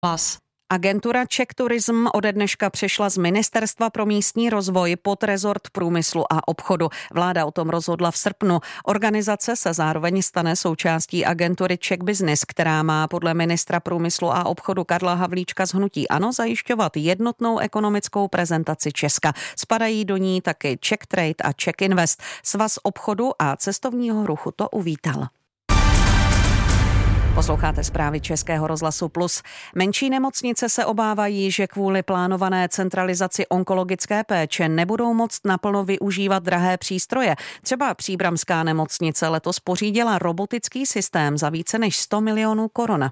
Agentura Czech Tourism ode dneška přešla z Ministerstva pro místní rozvoj pod rezort průmyslu a obchodu. Vláda o tom rozhodla v srpnu. Organizace se zároveň stane součástí agentury Czech Business, která má podle ministra průmyslu a obchodu Karla Havlíčka z hnutí ANO zajišťovat jednotnou ekonomickou prezentaci Česka. Spadají do ní taky Czech Trade a Czech Invest. Svaz obchodu a cestovního ruchu to uvítal. Posloucháte zprávy Českého rozhlasu Plus. Menší nemocnice se obávají, že kvůli plánované centralizaci onkologické péče nebudou moct naplno využívat drahé přístroje. Třeba Příbramská nemocnice letos pořídila robotický systém za více než 100 milionů korun.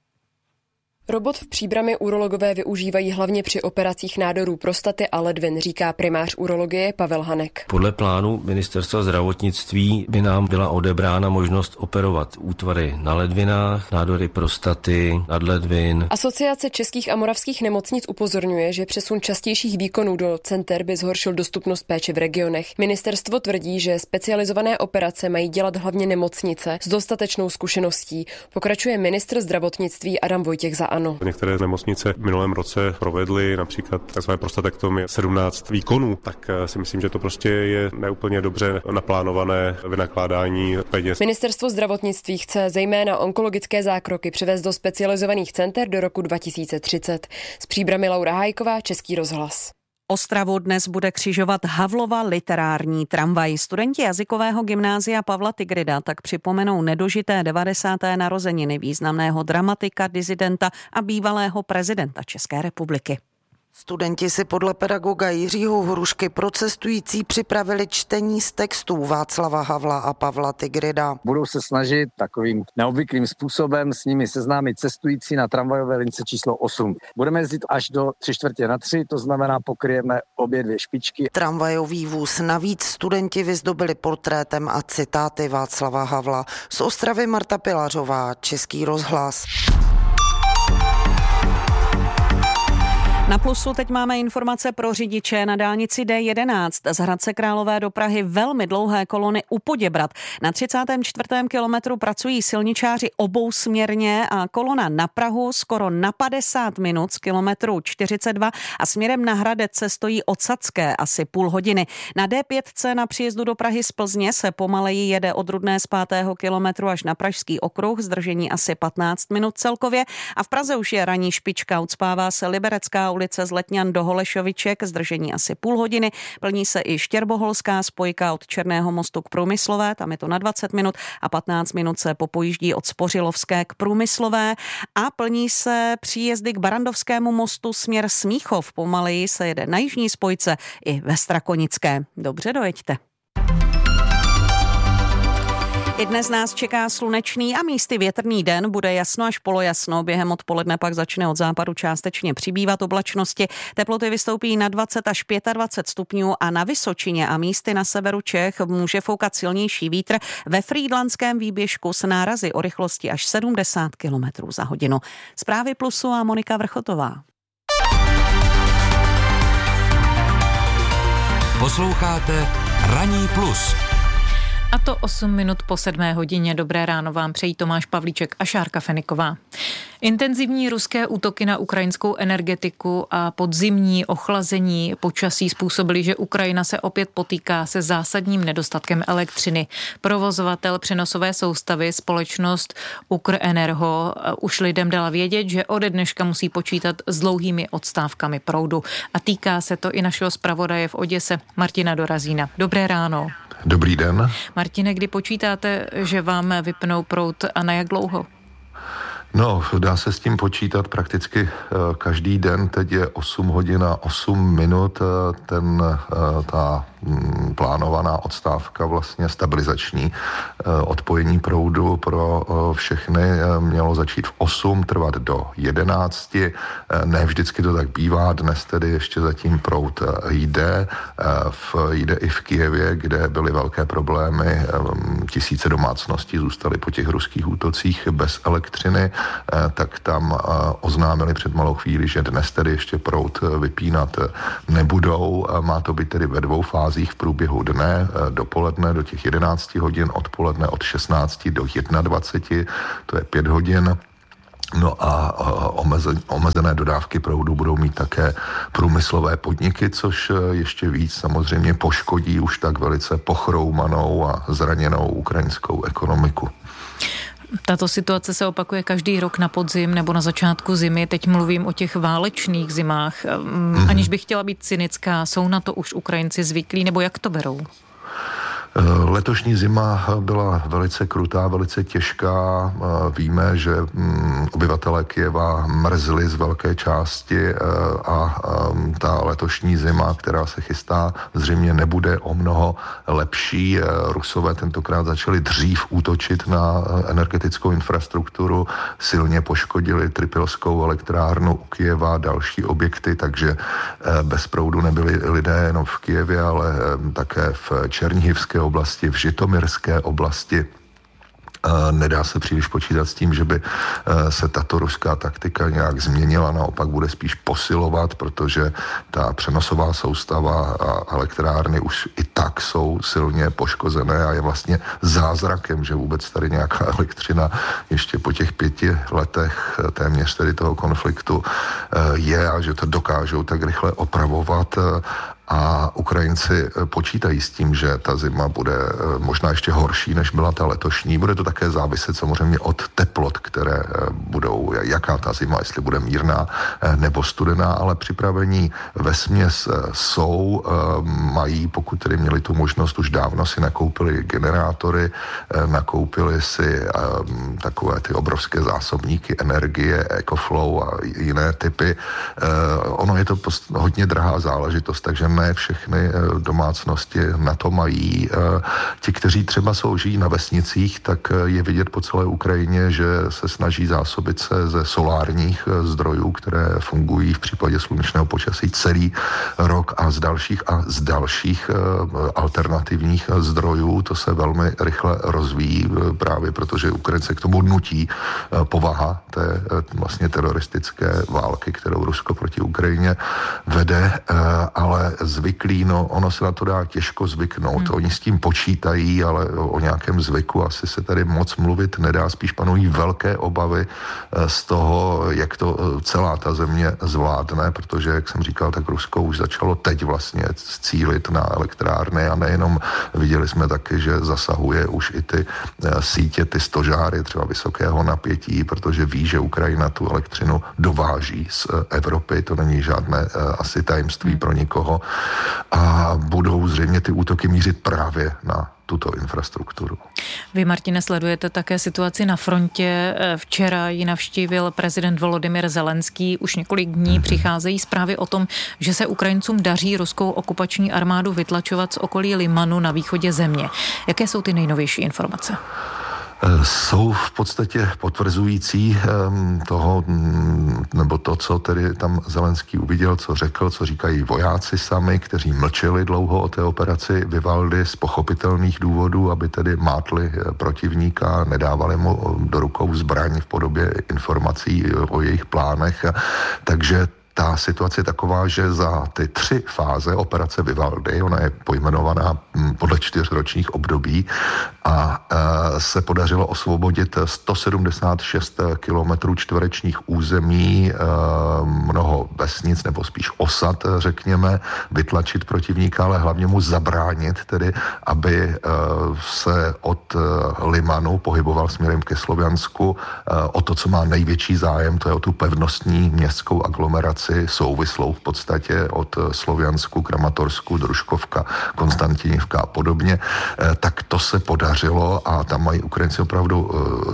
Robot v Příbrami urologové využívají hlavně při operacích nádorů prostaty a ledvin, říká primář urologie Pavel Hanek. Podle plánu ministerstva zdravotnictví by nám byla odebrána možnost operovat útvary na ledvinách, nádory prostaty, nadledvin. Asociace českých a moravských nemocnic upozorňuje, že přesun častějších výkonů do center by zhoršil dostupnost péče v regionech. Ministerstvo tvrdí, že specializované operace mají dělat hlavně nemocnice s dostatečnou zkušeností. Pokračuje ministr zdravotnictví Adam Vojtěch za ANO. Některé nemocnice v minulém roce provedly například takzvané prostatektomie 17 výkonů, tak si myslím, že to prostě je neúplně dobře naplánované vynakládání peněz. Ministerstvo zdravotnictví chce zejména onkologické zákroky převést do specializovaných center do roku 2030. Z Příbrami Laura Hájková, Český rozhlas. Ostravu dnes bude křižovat Havlova literární tramvaj. Studenti jazykového gymnázia Pavla Tigrida tak připomenou nedožité 90. narozeniny významného dramatika, disidenta a bývalého prezidenta České republiky. Studenti si podle pedagoga Jiřího Hrušky pro cestující připravili čtení z textů Václava Havla a Pavla Tigrida. Budou se snažit takovým neobvyklým způsobem s nimi seznámit cestující na tramvajové lince číslo 8. Budeme jezdit až do 3:45, to znamená pokryjeme obě dvě špičky. Tramvajový vůz navíc studenti vyzdobili portrétem a citáty Václava Havla. Z Ostravy Marta Pilařová, Český rozhlas. Na Plusu teď máme informace pro řidiče na dálnici D11 z Hradce Králové do Prahy velmi dlouhé kolony u Poděbrad. Na 34. kilometru pracují silničáři obousměrně a kolona na Prahu skoro na 50 minut z kilometru 42 a směrem na Hradec se stojí od Sadské asi půl hodiny. Na D5 na příjezdu do Prahy z Plzně se pomaleji jede od Rudné z 5. kilometru až na Pražský okruh, zdržení asi 15 minut celkově a v Praze už je ranní špička, ucpává se Liberecká ulice z Letňan do Holešoviček, zdržení asi půl hodiny. Plní se i Štěrboholská spojka od Černého mostu k Průmyslové, tam je to na 20 minut a 15 minut se popojíždí od Spořilovské k Průmyslové a plní se příjezdy k Barandovskému mostu směr Smíchov. Pomaleji se jede na jižní spojce i ve Strakonické. Dobře, dojeďte. I dnes nás čeká slunečný a místy větrný den, bude jasno až polojasno, během odpoledne pak začne od západu částečně přibývat oblačnosti, teploty vystoupí na 20 až 25 stupňů a na Vysočině a místy na severu Čech může foukat silnější vítr ve Frýdlantském výběžku s nárazy o rychlosti až 70 km za hodinu. Zprávy Plusu a Monika Vrchotová. Posloucháte Ranní plus. A to 8 minut po 7 hodině. Dobré ráno vám přejí Tomáš Pavlíček a Šárka Feniková. Intenzivní ruské útoky na ukrajinskou energetiku a podzimní ochlazení počasí způsobily, že Ukrajina se opět potýká se zásadním nedostatkem elektřiny. Provozovatel přenosové soustavy společnost Ukrenergo už lidem dala vědět, že ode dneška musí počítat s dlouhými odstávkami proudu. A týká se to i našeho zpravodaje v Oděse Martina Dorazína. Dobré ráno. Dobrý den. Martine, kdy počítáte, že vám vypnou proud a na jak dlouho? No, dá se s tím počítat prakticky každý den. Teď je 8 hodin a 8 minut. Ta plánovaná odstávka, vlastně stabilizační odpojení proudu pro všechny mělo začít v 8, trvat do 11. Ne vždycky to tak bývá, dnes tedy ještě zatím proud jde. Jde i v Kyjevě, kde byly velké problémy. Tisíce domácností zůstaly po těch ruských útocích bez elektřiny, tak tam oznámili před malou chvíli, že dnes tedy ještě proud vypínat nebudou. Má to být tedy ve dvou fázích v průběhu dne, dopoledne do těch 11 hodin, odpoledne od 16 do 21, to je 5 hodin. No a omezené dodávky proudu budou mít také průmyslové podniky, což ještě víc samozřejmě poškodí už tak velice pochroumanou a zraněnou ukrajinskou ekonomiku. Tato situace se opakuje každý rok na podzim nebo na začátku zimy. Teď mluvím o těch válečných zimách. Aniž bych chtěla být cynická, jsou na to už Ukrajinci zvyklí, nebo jak to berou? Letošní zima byla velice krutá, velice těžká. Víme, že obyvatelé Kyjeva mrzli z velké části a ta letošní zima, která se chystá, zřejmě nebude o mnoho lepší. Rusové tentokrát začali dřív útočit na energetickou infrastrukturu, silně poškodili Tripilskou elektrárnu u Kyjeva, další objekty, takže bez proudu nebyli lidé jenom v Kyjevě, ale také v Černihivské oblasti, v Žitomyrské oblasti. Nedá se příliš počítat s tím, že by se tato ruská taktika nějak změnila, naopak bude spíš posilovat, protože ta přenosová soustava a elektrárny už i tak jsou silně poškozené a je vlastně zázrakem, že vůbec tady nějaká elektřina ještě po těch 5 letech téměř tedy toho konfliktu je a že to dokážou tak rychle opravovat. A Ukrajinci počítají s tím, že ta zima bude možná ještě horší, než byla ta letošní. Bude to také záviset samozřejmě od teplot, které budou, jaká ta zima, jestli bude mírná nebo studená, ale připravení vesměs jsou, mají, pokud tedy měli tu možnost, už dávno si nakoupili generátory, nakoupili si takové ty obrovské zásobníky energie, EcoFlow a jiné typy. Ono je to hodně drahá záležitost, takže ne všechny domácnosti na to mají. Ti, kteří třeba žijí na vesnicích, tak je vidět po celé Ukrajině, že se snaží zásobit se ze solárních zdrojů, které fungují v případě slunečného počasí celý rok a z dalších alternativních zdrojů. To se velmi rychle rozvíjí právě protože Ukrajince k tomu nutí povaha té vlastně teroristické války, kterou Rusko proti Ukrajině vede, ale zvyklí, no ono se na to dá těžko zvyknout. Oni s tím počítají, ale o nějakém zvyku asi se tady moc mluvit nedá. Spíš panují velké obavy z toho, jak to celá ta země zvládne, protože, jak jsem říkal, tak Rusko už začalo teď vlastně cílit na elektrárny a nejenom viděli jsme taky, že zasahuje už i ty sítě, ty stožáry třeba vysokého napětí, protože ví, že Ukrajina tu elektřinu dováží z Evropy, to není žádné asi tajemství pro nikoho. A budou zřejmě ty útoky mířit právě na tuto infrastrukturu. Vy, Martine, sledujete také situaci na frontě. Včera ji navštívil prezident Volodymyr Zelenský. Už několik dní přicházejí zprávy o tom, že se Ukrajincům daří ruskou okupační armádu vytlačovat z okolí Limanu na východě země. Jaké jsou ty nejnovější informace? Jsou v podstatě potvrzující toho, nebo to, co tedy tam Zelenský uviděl, co řekl, co říkají vojáci sami, kteří mlčeli dlouho o té operaci Vivaldi z pochopitelných důvodů, aby tedy mátli protivníka, nedávali mu do rukou zbraň v podobě informací o jejich plánech. Takže ta situace je taková, že za ty 3 fáze operace Vivaldi, ona je pojmenovaná podle 4 ročních období a se podařilo osvobodit 176 kilometrů čtverečních území, mnoho vesnic nebo spíš osad, řekněme, vytlačit protivníka, ale hlavně mu zabránit, tedy aby se od Limanu pohyboval směrem ke Sloviansku o to, co má největší zájem, to je o tu pevnostní městskou aglomeraci, souvislou v podstatě od Sloviansku, Kramatorsku, Družkovka, Konstantinivka a podobně, tak to se podařilo a tam mají Ukrajinci opravdu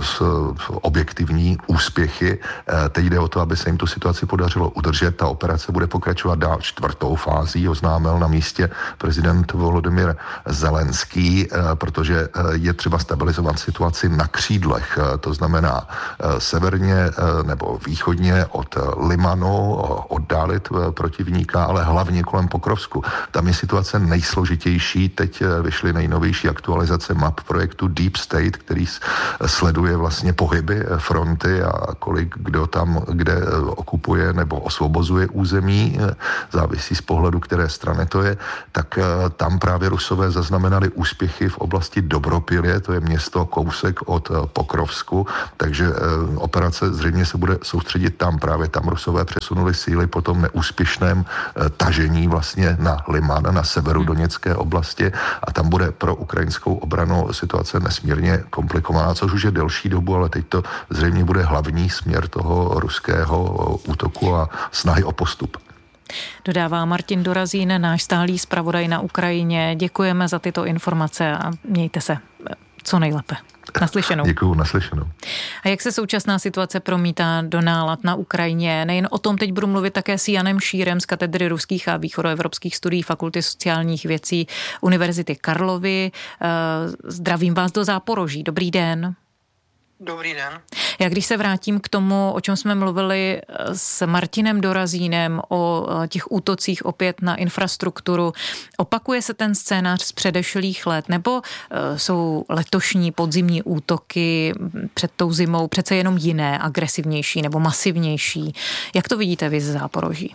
objektivní úspěchy. Teď jde o to, aby se jim tu situaci podařilo udržet. Ta operace bude pokračovat dál 4. fází, oznámil na místě prezident Volodymyr Zelenský, protože je třeba stabilizovat situaci na křídlech, to znamená severně nebo východně od Limanu, oddálit protivníka, ale hlavně kolem Pokrovsku. Tam je situace nejsložitější. teď vyšly nejnovější aktualizace map projektu Deep State, který sleduje vlastně pohyby fronty a kolik kdo tam, kde okupuje nebo osvobozuje území, závisí z pohledu, které strany to je, tak tam právě Rusové zaznamenali úspěchy v oblasti Dobropilje, to je město kousek od Pokrovsku, takže operace zřejmě se bude soustředit tam. Právě tam Rusové přesunuli síly po tom neúspěšném tažení vlastně na Liman, na severu Doněcké oblasti a tam bude pro ukrajinskou obranu situace nesmírně komplikovaná, což už je delší dobu, ale teď to zřejmě bude hlavní směr toho ruského útoku a snahy o postup. Dodává Martin Dorazín, náš stálý zpravodaj na Ukrajině. Děkujeme za tyto informace a mějte se co nejlépe. Naslyšenou. Děkuju, naslyšenou. A jak se současná situace promítá do nálad na Ukrajině? Nejen o tom teď budu mluvit také s Janem Šírem z katedry ruských a východoevropských studií Fakulty sociálních věcí Univerzity Karlovy. Zdravím vás do Záporoží. Dobrý den. Dobrý den. Já když se vrátím k tomu, o čem jsme mluvili s Martinem Dorazínem, o těch útocích opět na infrastrukturu, opakuje se ten scénář z předešlých let, nebo jsou letošní podzimní útoky před tou zimou přece jenom jiné, agresivnější nebo masivnější? Jak to vidíte vy ze Záporoží?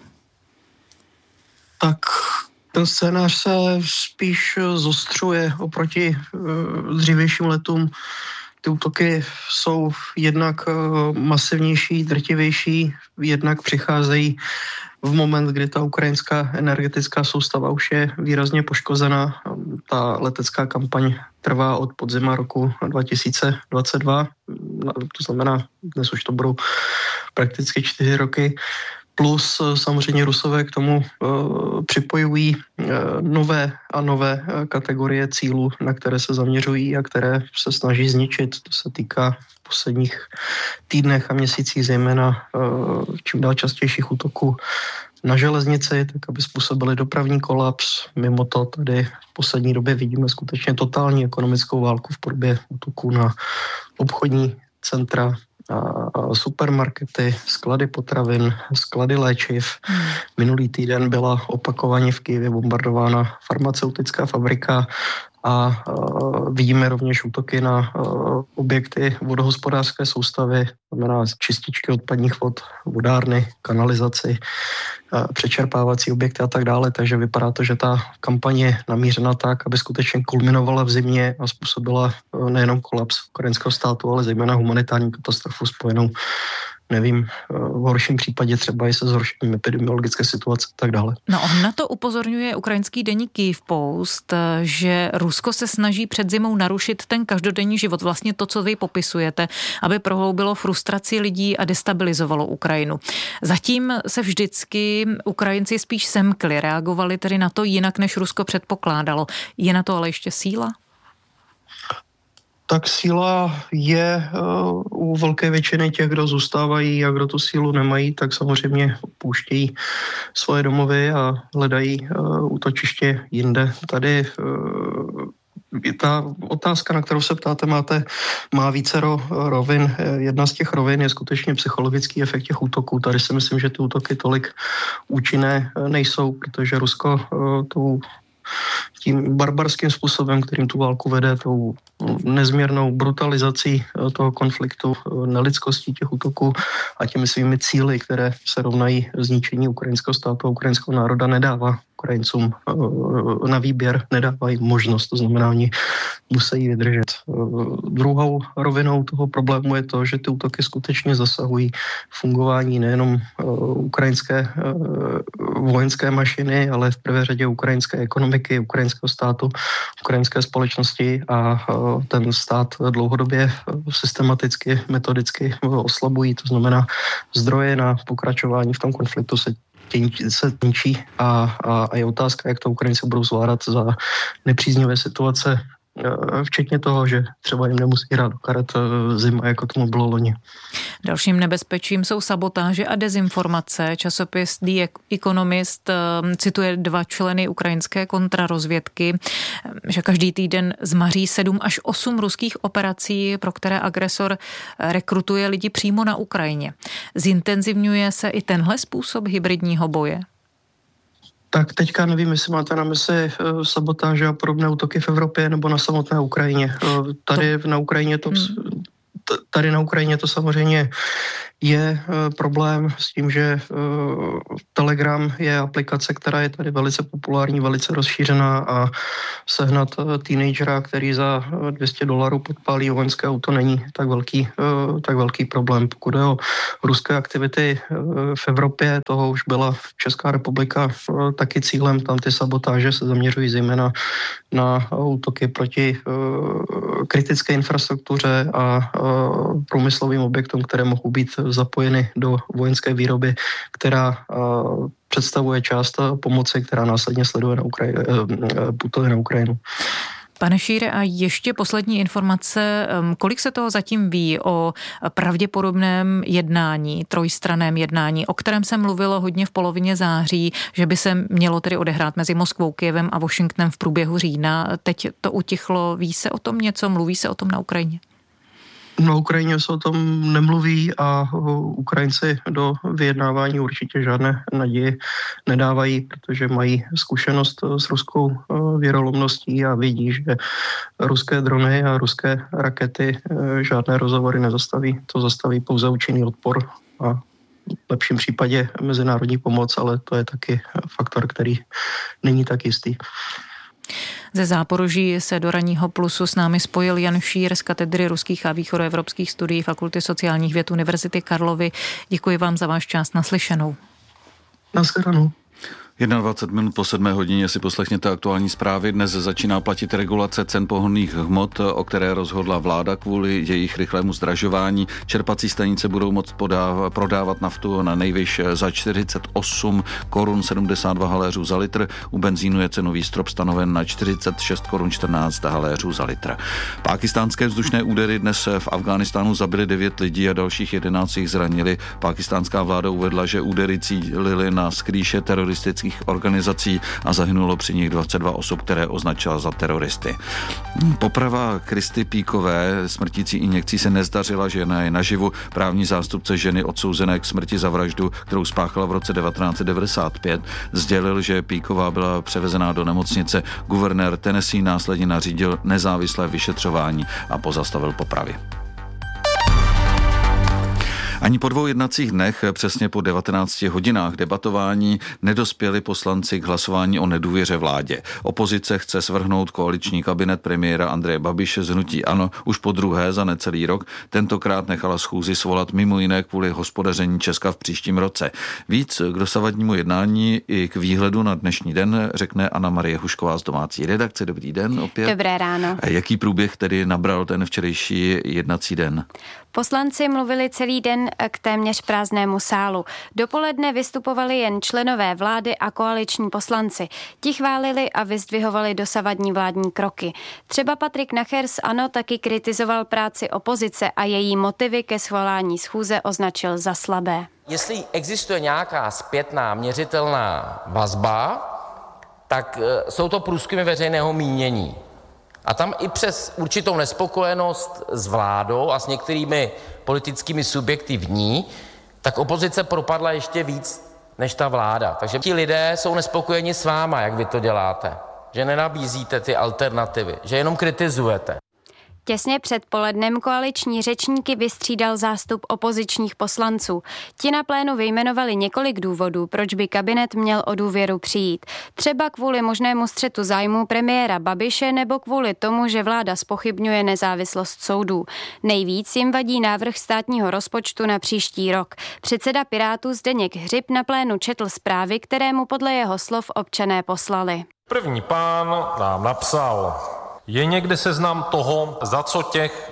Tak ten scénář se spíš zostřuje oproti dřívějším letům. Ty útoky jsou jednak masivnější, drtivější, jednak přicházejí v moment, kdy ta ukrajinská energetická soustava už je výrazně poškozená. Ta letecká kampaň trvá od podzima roku 2022, to znamená, dnes už to budou prakticky 4 roky. Plus samozřejmě Rusové k tomu připojují nové a nové kategorie cílů, na které se zaměřují a které se snaží zničit. To se týká v posledních týdnech a měsících zejména čím dál častějších útoků na železnici, tak aby způsobili dopravní kolaps. Mimo to tady v poslední době vidíme skutečně totální ekonomickou válku v podobě útoků na obchodní centra, supermarkety, sklady potravin, sklady léčiv. Minulý týden byla opakovaně v Kyjevě bombardována farmaceutická fabrika a vidíme rovněž útoky na objekty vodohospodářské soustavy, znamená čističky odpadních vod, vodárny, kanalizaci, přečerpávací objekty a tak dále, takže vypadá to, že ta kampaně je namířena tak, aby skutečně kulminovala v zimě a způsobila nejenom kolaps ukrajinského státu, ale zejména humanitární katastrofu spojenou, nevím, v horším případě třeba i se zhoršením epidemiologické situace a tak dále. No, na to upozorňuje ukrajinský deník Kyjev Post, že Rusko se snaží před zimou narušit ten každodenní život, vlastně to, co vy popisujete, aby prohloubilo frustraci lidí a destabilizovalo Ukrajinu. Zatím se vždycky Ukrajinci spíš semkli, reagovali tedy na to jinak, než Rusko předpokládalo. Je na to ale ještě síla? Tak síla je u velké většiny těch, kdo zůstávají a kdo tu sílu nemají, tak samozřejmě opouštějí svoje domovy a hledají útočiště jinde. Tady ta otázka, na kterou se ptáte, má vícero rovin. Jedna z těch rovin je skutečně psychologický efekt těch útoků. Tady si myslím, že ty útoky tolik účinné nejsou, protože Rusko tím barbarským způsobem, kterým tu válku vede, tou nezměrnou brutalizací toho konfliktu, nelidskostí těch útoků a těmi svými cíli, které se rovnají zničení ukrajinského státu a ukrajinského národa, nedává Ukrajincům na výběr, nedávají možnost, to znamená, oni musí vydržet. Druhou rovinou toho problému je to, že ty útoky skutečně zasahují fungování nejenom ukrajinské vojenské mašiny, ale v prvé řadě ukrajinské ekonomiky, ukrajinského státu, ukrajinské společnosti a ten stát dlouhodobě systematicky, metodicky oslabují, to znamená zdroje na pokračování v tom konfliktu se ničí a je otázka, jak to Ukrajinci budou zvládat za nepříznivé situace, včetně toho, že třeba jim nemusí hrát do karet zima, jako tomu bylo loni. Dalším nebezpečím jsou sabotáže a dezinformace. Časopis The Economist cituje 2 členy ukrajinské kontrarozvědky, že každý týden zmaří 7 až 8 ruských operací, pro které agresor rekrutuje lidi přímo na Ukrajině. Zintenzivňuje se i tenhle způsob hybridního boje? Tak teďka nevím, jestli máte na mysli sabotáže a podobné útoky v Evropě nebo na samotné Ukrajině. Tady na Ukrajině to samozřejmě je problém s tím, že Telegram je aplikace, která je tady velice populární, velice rozšířená a sehnat teenagera, který za $200 podpálí vojenské auto, není tak velký problém. Pokud je o ruské aktivity v Evropě, toho už byla Česká republika taky cílem. Tam ty sabotáže se zaměřují zejména na útoky proti kritické infrastruktuře a průmyslovým objektům, které mohou být zapojeny do vojenské výroby, která představuje část pomoci, která následně putuje na Ukrajinu. Pane Šíre, a ještě poslední informace, kolik se toho zatím ví o pravděpodobném jednání, trojstranném jednání, o kterém se mluvilo hodně v polovině září, že by se mělo tedy odehrát mezi Moskvou, Kyjevem a Washingtonem v průběhu října. Teď to utichlo, ví se o tom něco, mluví se o tom na Ukrajině? Na Ukrajině se o tom nemluví a Ukrajinci do vyjednávání určitě žádné naděje nedávají, protože mají zkušenost s ruskou věrolomností a vidí, že ruské drony a ruské rakety žádné rozhovory nezastaví. To zastaví pouze účinný odpor a v lepším případě mezinárodní pomoc, ale to je taky faktor, který není tak jistý. Ze Záporoží se do Ranního plusu s námi spojil Jan Šír z katedry ruských a východoevropských studií Fakulty sociálních věd Univerzity Karlovy. Děkuji vám za váš čas, naslyšenou. Naschledanou. 21 minut po 7 hodině si poslechněte aktuální zprávy. Dnes začíná platit regulace cen pohonných hmot, o které rozhodla vláda kvůli jejich rychlému zdražování. Čerpací stanice budou moct prodávat naftu na nejvyš za 48 korun 72 haléřů za litr. U benzínu je cenový strop stanoven na 46 korun 14 haléřů za litr. Pákistánské vzdušné údery dnes v Afghánistánu zabily 9 lidí a dalších 11 jich zranili. Pákistánská vláda uvedla, že údery cílily na skrýše teroristických organizací a zahynulo při nich 22 osob, které označila za teroristy. Poprava Kristy Píkové smrtící injekcí se nezdařila, žena je naživu. Právní zástupce ženy odsouzené k smrti za vraždu, kterou spáchala v roce 1995, sdělil, že Píková byla převezená do nemocnice. Guvernér Tennessee následně nařídil nezávislé vyšetřování a pozastavil popravy. Ani po 2 jednacích dnech, přesně po 19 hodinách debatování, nedospěli poslanci k hlasování o nedůvěře vládě. Opozice chce svrhnout koaliční kabinet premiéra Andreje Babiše z hnutí ANO už po druhé za necelý rok. Tentokrát nechala schůzi svolat mimo jiné kvůli hospodaření Česka v příštím roce. Víc k dosavadnímu jednání i k výhledu na dnešní den řekne Anna Marie Hušková z domácí redakce. Dobrý den opět. Dobré ráno. Jaký průběh tedy nabral ten včerejší jednací den? Poslanci mluvili celý den k téměř prázdnému sálu. Dopoledne vystupovali jen členové vlády a koaliční poslanci. Ti chválili a vyzdvihovali dosavadní vládní kroky. Třeba Patrik Nacher z ANO taky kritizoval práci opozice a její motivy ke svolání schůze označil za slabé. Jestli existuje nějaká zpětná měřitelná vazba, tak jsou to průzkumy veřejného mínění. A tam i přes určitou nespokojenost s vládou a s některými politickými subjekty v ní, tak opozice propadla ještě víc než ta vláda. Takže ti lidé jsou nespokojeni s váma, jak vy to děláte. Že nenabízíte ty alternativy, že jenom kritizujete. Těsně před polednem koaliční řečníky vystřídal zástup opozičních poslanců. Ti na plénu vyjmenovali několik důvodů, proč by kabinet měl o důvěru přijít. Třeba kvůli možnému střetu zájmů premiéra Babiše nebo kvůli tomu, že vláda zpochybňuje nezávislost soudů. Nejvíc jim vadí návrh státního rozpočtu na příští rok. Předseda Pirátů Zdeněk Hřib na plénu četl zprávy, které mu podle jeho slov občané poslali. První pán nám napsal: je někde seznam toho, za co těch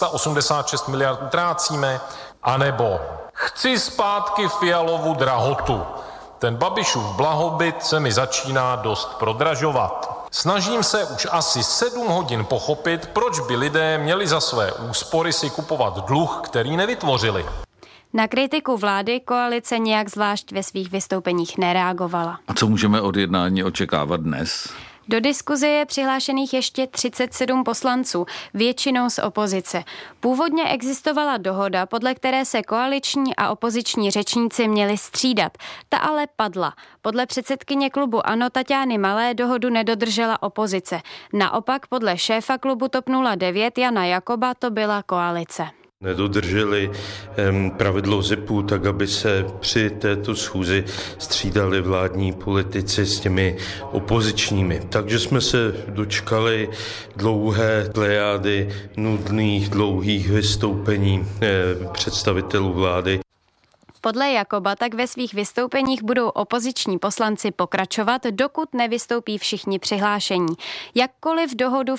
386 miliard utrácíme, anebo chci zpátky Fialovu drahotu. Ten Babišův blahobyt se mi začíná dost prodražovat. Snažím se už asi 7 hodin pochopit, proč by lidé měli za své úspory si kupovat dluh, který nevytvořili. Na kritiku vlády koalice nějak zvlášť ve svých vystoupeních nereagovala. A co můžeme od jednání očekávat dnes? Do diskuze je přihlášených ještě 37 poslanců, většinou z opozice. Původně existovala dohoda, podle které se koaliční a opoziční řečníci měli střídat. Ta ale padla. Podle předsedkyně klubu ANO Taťány Malé dohodu nedodržela opozice. Naopak podle šéfa klubu TOP 09 Jana Jakoba to byla koalice. Nedodrželi pravidlo ZIPu, tak aby se při této schůzi střídali vládní politici s těmi opozičními. Takže jsme se dočkali dlouhé plejády nudných, dlouhých vystoupení představitelů vlády. Podle Jakoba tak ve svých vystoupeních budou opoziční poslanci pokračovat, dokud nevystoupí všichni přihlášení. Jakoukoliv dohodu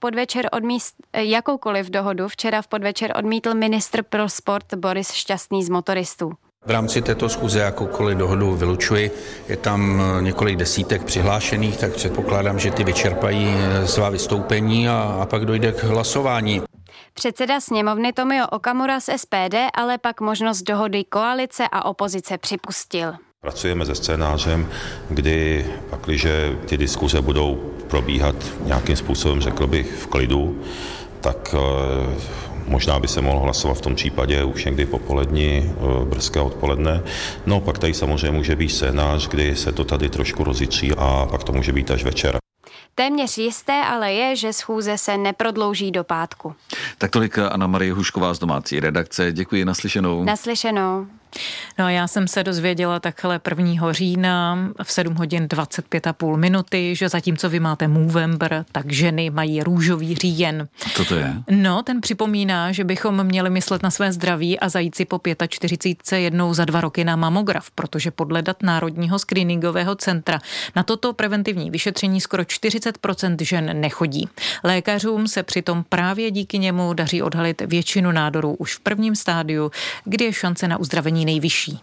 včera v podvečer odmítl ministr pro sport Boris Šťastný z Motoristů. V rámci této schůze jakoukoliv dohodu vylučuji. Je tam několik desítek přihlášených, tak předpokládám, že ty vyčerpají svá vystoupení a pak dojde k hlasování. Předseda sněmovny Tomio Okamura z SPD ale pak možnost dohody koalice a opozice připustil. Pracujeme se scénářem, kdy pakliže ty diskuze budou probíhat nějakým způsobem, řekl bych, v klidu, tak možná by se mohlo hlasovat v tom případě už někdy popolední, brzké odpoledne. No pak tady samozřejmě může být scénář, kdy se to tady trošku rozjitří a pak to může být až večer. Téměř jisté ale je, že schůze se neprodlouží do pátku. Tak tolik Anna Marie Hušková z domácí redakce. Děkuji, naslyšenou. Naslyšenou. No a já jsem se dozvěděla takhle 1. října v 7 hodin 25,5 minuty, že zatímco vy máte Movember, tak ženy mají růžový říjen. Co to je? No, ten připomíná, že bychom měli myslet na své zdraví a zajít si po 45 jednou za 2 roky na mamograf, protože podle dat Národního screeningového centra na toto preventivní vyšetření skoro 40% žen nechodí. Lékařům se přitom právě díky němu daří odhalit většinu nádorů už v prvním stádiu, kdy je šance na uzdravení nejvyšší.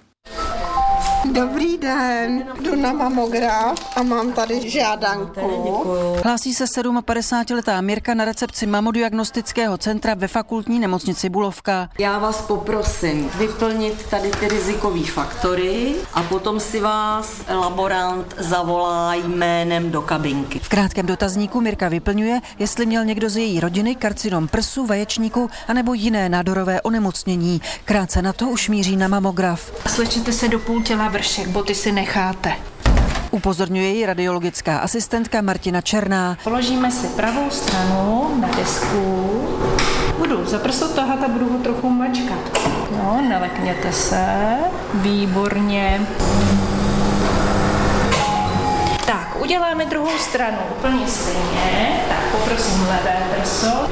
Dobrý den, jdu na mamograf a mám tady žádanku. Hlásí se 57letá Mirka na recepci mamodiagnostického centra ve fakultní nemocnici Bulovka. Já vás poprosím vyplnit tady ty rizikové faktory a potom si vás laborant zavolá jménem do kabinky. V krátkém dotazníku Mirka vyplňuje, jestli měl někdo z její rodiny karcinom prsu, vaječníku anebo jiné nádorové onemocnění. Krátce na to už míří na mamograf. Slečete se do půl těla vršek, boty si necháte. Upozorňuje ji radiologická asistentka Martina Černá. Položíme si pravou stranu na desku. Budu za prso tahat a budu ho trochu mačkat. No, nalekněte se. Výborně. Tak, uděláme druhou stranu úplně stejně. Tak, poprosím levé prso.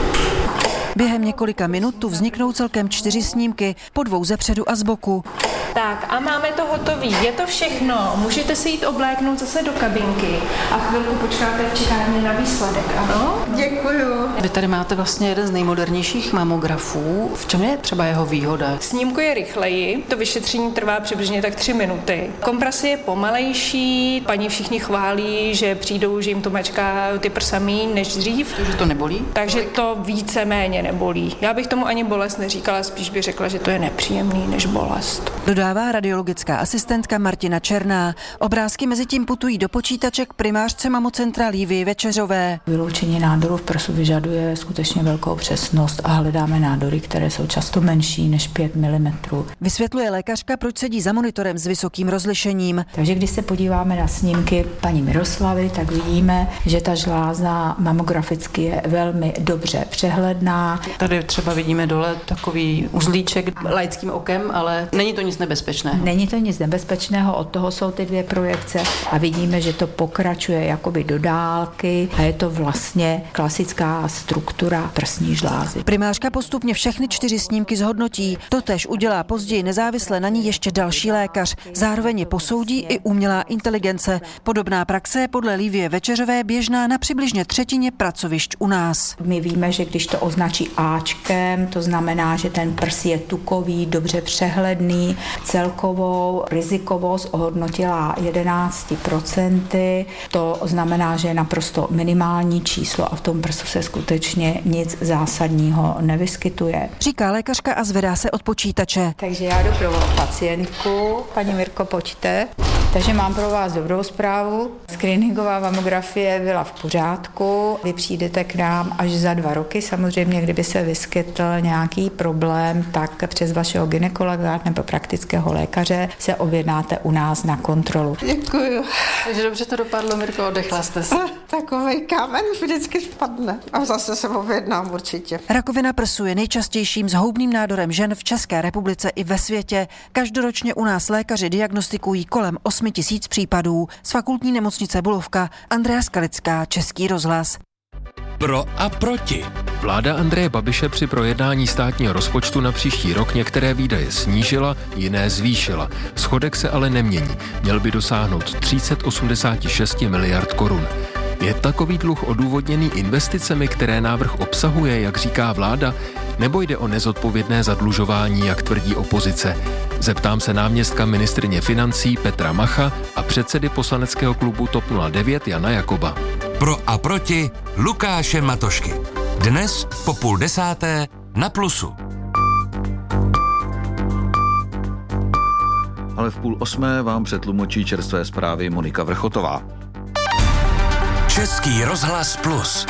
Během několika minut tu vzniknou celkem 4 snímky, po 2 zepředu a zboku. Tak a máme to hotový, je to všechno. Můžete si jít obléknout zase do kabinky a chvilku počkáte v čekárně na výsledek, ano? Děkuju. Vy tady máte vlastně jeden z nejmodernějších mamografů. V čem je třeba jeho výhoda? Snímkuje rychleji, to vyšetření trvá přibližně tak 3 minuty. Kompres je pomalejší, paní všichni chválí, že přijdou, že jim to mačká ty prsa míň než dřív. Takže to nebolí? Takže to víceméně nebolí. Já bych tomu ani bolest neříkala, spíš bych řekla, že to je nepříjemný než bolest. Dodává radiologická asistentka Martina Černá. Obrázky mezi tím putují do počítače k primářce mamocentra Lívii Večeřové. Vyloučení nádoru v prsu vyžaduje skutečně velkou přesnost a hledáme nádory, které jsou často menší než 5 mm. Vysvětluje lékařka, proč sedí za monitorem s vysokým rozlišením. Takže když se podíváme na snímky paní Miroslavy, tak vidíme, že ta žláza mamograficky je velmi dobře přehledná. Tady třeba vidíme dole takový uzlíček laickým okem, ale není to nic nebezpečného. Není to nic nebezpečného, od toho jsou ty 2 projekce a vidíme, že to pokračuje jakoby do dálky a je to vlastně klasická struktura prsní žlázy. Primářka postupně všechny 4 snímky zhodnotí. Totéž udělá později nezávisle na ní ještě další lékař. Zároveň je posoudí i umělá inteligence. Podobná praxe je podle Lívie Večeřové běžná na přibližně 1/3 pracovišť u nás. My víme, že když to označí Ačkem, to znamená, že ten prs je tukový, dobře přehledný. Celkovou rizikovost ohodnotila 11%. To znamená, že je naprosto minimální číslo a v tom prsu se skutečně nic zásadního nevyskytuje. Říká lékařka a zvedá se od počítače. Takže já jdu pro pacientku. Paní Mirko, pojďte. Takže mám pro vás dobrou zprávu. Screeningová mamografie byla v pořádku. Vy přijdete k nám až za 2 roky. Samozřejmě, kdyby se vyskytl nějaký problém, tak přes vašeho gynekologa nebo praktického lékaře se objednáte u nás na kontrolu. Děkuju. Takže dobře to dopadlo, Mirko, oddechla jste se. Takovej kámen vždycky spadne a zase se objednám určitě. Rakovina prsu je nejčastějším zhoubným nádorem žen v České republice i ve světě. Každoročně u nás lékaři diagnostikují kolem 8 000 případů. Z fakultní nemocnice Bulovka Andrea Skalická, Český rozhlas. Pro a proti. Vláda Andreje Babiše při projednání státního rozpočtu na příští rok některé výdaje snížila, jiné zvýšila. Schodek se ale nemění. Měl by dosáhnout 386 miliard korun. Je takový dluh odůvodněný investicemi, které návrh obsahuje, jak říká vláda, nebo jde o nezodpovědné zadlužování, jak tvrdí opozice? Zeptám se náměstka ministryně financí Petra Macha a předsedy poslaneckého klubu TOP 09 Jana Jakoba. Pro a proti Lukáše Matošky. Dnes po 9:30 na Plusu. Ale v 7:30 vám přetlumočí čerstvé zprávy Monika Vrchotová. Český rozhlas Plus.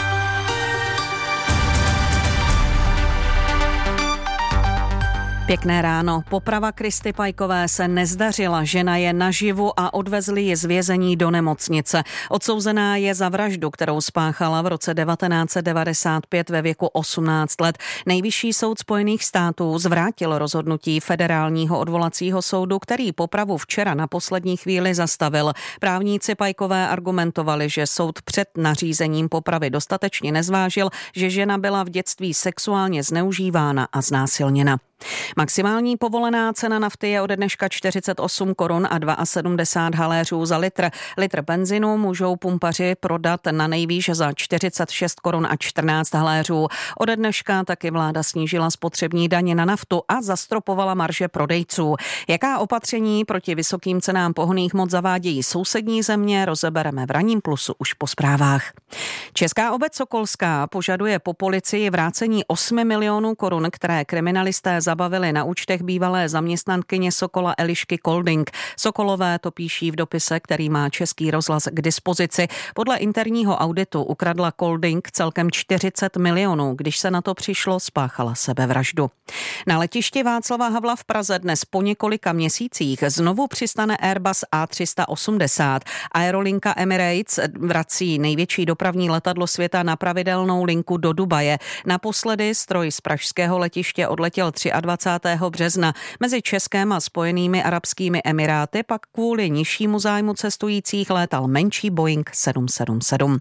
Pěkné ráno. Poprava Kristy Pajkové se nezdařila. Žena je naživu a odvezli ji z vězení do nemocnice. Odsouzená je za vraždu, kterou spáchala v roce 1995 ve věku 18 let. Nejvyšší soud Spojených států zvrátil rozhodnutí Federálního odvolacího soudu, který popravu včera na poslední chvíli zastavil. Právníci Pajkové argumentovali, že soud před nařízením popravy dostatečně nezvážil, že žena byla v dětství sexuálně zneužívána a znásilněna. Maximální povolená cena nafty je ode dneška 48 korun a 72 haléřů za litr. Litr benzinu můžou pumpaři prodat na nejvýš za 46 korun a 14 haléřů. Ode dneška taky vláda snížila spotřební daně na naftu a zastropovala marže prodejců. Jaká opatření proti vysokým cenám pohonných hmot zavádějí sousední země, rozebereme v Ranním plusu už po zprávách. Česká obec Sokolská požaduje po policii vrácení 8 milionů korun, které kriminalisté zabavili na účtech bývalé zaměstnankyně Sokola Elišky Kolding. Sokolové to píší v dopise, který má Český rozhlas k dispozici. Podle interního auditu ukradla Kolding celkem 40 milionů. Když se na to přišlo, spáchala sebevraždu. Na letišti Václava Havla v Praze dnes po několika měsících znovu přistane Airbus A380. Aerolinka Emirates vrací největší dopravní letadlo světa na pravidelnou linku do Dubaje. Naposledy stroj z pražského letiště odletěl 23. března. Mezi Českém a Spojenými arabskými emiráty pak kvůli nižšímu zájmu cestujících létal menší Boeing 777.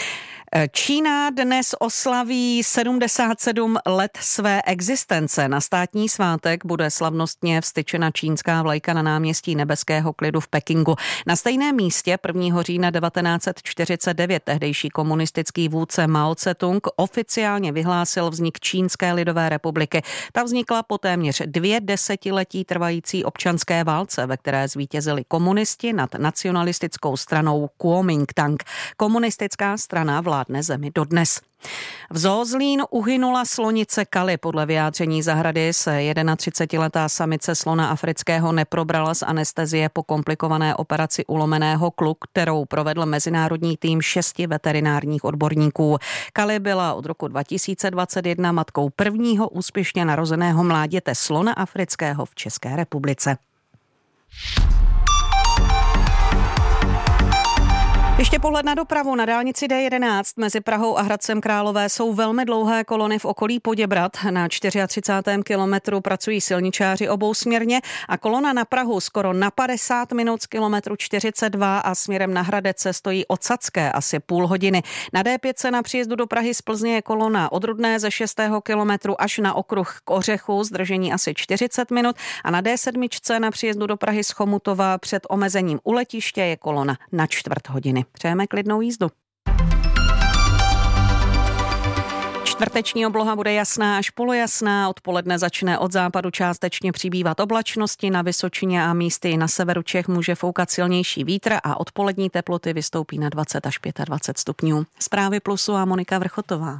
Čína dnes oslaví 77 let své existence. Na státní svátek bude slavnostně vztyčena čínská vlajka na náměstí Nebeského klidu v Pekingu. Na stejném místě 1. října 1949 tehdejší komunistický vůdce Mao Tse-tung oficiálně vyhlásil vznik Čínské lidové republiky. Ta vznikla po téměř 2 desetiletí trvající občanské válce, ve které zvítězili komunisti nad nacionalistickou stranou Kuomintang. Komunistická strana vládne zemi dodnes. V Zoo Zlín uhynula slonice Kali. Podle vyjádření zahrady se 31letá samice slona afrického neprobrala z anestezie po komplikované operaci ulomeného klu, kterou provedl mezinárodní tým 6 veterinárních odborníků. Kali byla od roku 2021 matkou prvního úspěšně narozeného mláděte slona afrického v České republice. Ještě pohled na dopravu. Na dálnici D11 mezi Prahou a Hradcem Králové jsou velmi dlouhé kolony v okolí Poděbrad. Na 34. kilometru pracují silničáři obousměrně a kolona na Prahu skoro na 50 minut z kilometru 42 a směrem na Hradec se stojí od Sacké asi půl hodiny. Na D5 na příjezdu do Prahy z Plzně je kolona od Rudné ze 6. kilometru až na okruh k Ořechu, zdržení asi 40 minut a na D7 na příjezdu do Prahy z Chomutova před omezením u letiště je kolona na čtvrt hodiny. Přejeme klidnou jízdu. Čtvrteční obloha bude jasná až polojasná, odpoledne začne od západu částečně přibývat oblačnosti, na Vysočině a místy na severu Čech může foukat silnější vítr a odpolední teploty vystoupí na 20 až 25 stupňů. Zprávy Plusu a Monika Vrchotová.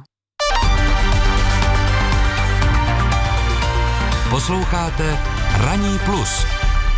Posloucháte Ranní plus.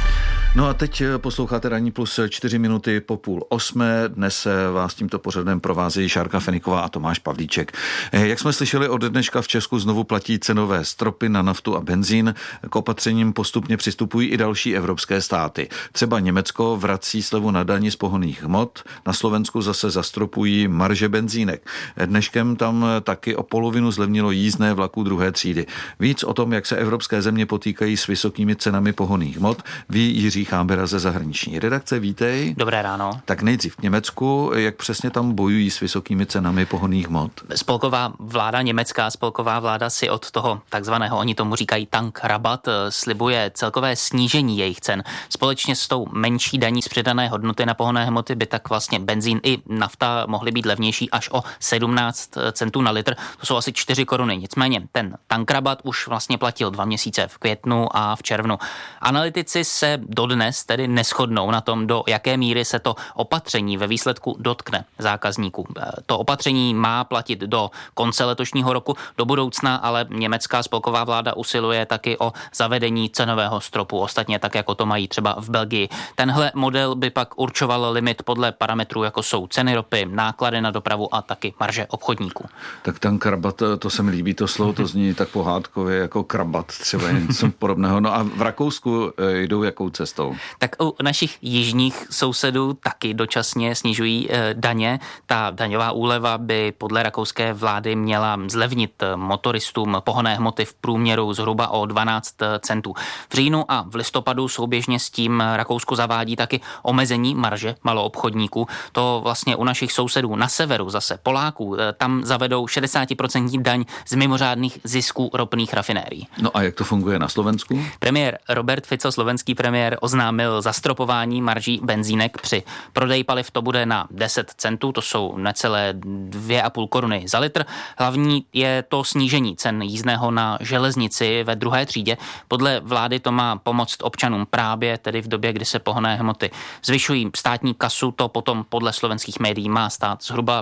No a teď posloucháte Ranní plus 4 minuty po 7:30. Dnes vás tímto pořadem provázejí Šárka Feniková a Tomáš Pavlíček. Jak jsme slyšeli, od dneška v Česku znovu platí cenové stropy na naftu a benzín. K opatřením postupně přistupují i další evropské státy. Třeba Německo vrací slevu na dani z pohonných hmot, na Slovensku zase zastropují marže benzínek. Dneškem tam taky o polovinu zlevnilo jízdné vlaků druhé třídy. Víc o tom, jak se evropské země potýkají s vysokými cenami pohonných hmot, ví Jiří Chábera ze zahraniční redakce. Vítej. Dobré ráno. Tak nejdřív v Německu, jak přesně tam bojují s vysokými cenami pohonných hmot? Spolková vláda, německá spolková vláda si od toho takzvaného, oni tomu říkají tankrabat, slibuje celkové snížení jejich cen. Společně s tou menší daní z přidané hodnoty na pohonné hmoty by tak vlastně benzín i nafta mohly být levnější až o 17 centů na litr. To jsou asi 4 koruny. Nicméně ten tankrabat už vlastně platil 2 měsíce v květnu a v červnu. Analytici se dodnes tedy neshodnou na tom, do jaké míry se to opatření ve výsledku dotkne zákazníků. To opatření má platit do konce letošního roku, do budoucna, ale německá spolková vláda usiluje taky o zavedení cenového stropu, ostatně tak, jako to mají třeba v Belgii. Tenhle model by pak určoval limit podle parametrů, jako jsou ceny ropy, náklady na dopravu a taky marže obchodníků. Tak ten krabat, to se mi líbí, to slovo, to zní tak pohádkově jako krabat, třeba něco podobného. No a v Rakousku jdou jakou cestou? Tak u našich jižních sousedů taky dočasně snižují daně. Ta daňová úleva by podle rakouské vlády měla zlevnit motoristům pohonné hmoty v průměru zhruba o 12 centů. V říjnu a v listopadu souběžně s tím Rakousko zavádí taky omezení marže maloobchodníků. To vlastně u našich sousedů na severu zase Poláků, tam zavedou 60% daň z mimořádných zisků ropných rafinérií. No a jak to funguje na Slovensku? Premiér Robert Fico, slovenský premiér, oznámil zastropování marží benzínek. Při prodeji paliv to bude na 10 centů, to jsou necelé 2,5 koruny za litr. Hlavní je to snížení cen jízdného na železnici ve druhé třídě. Podle vlády to má pomoct občanům právě tedy v době, kdy se pohonné hmoty zvyšují. Státní kasu to potom podle slovenských médií má stát zhruba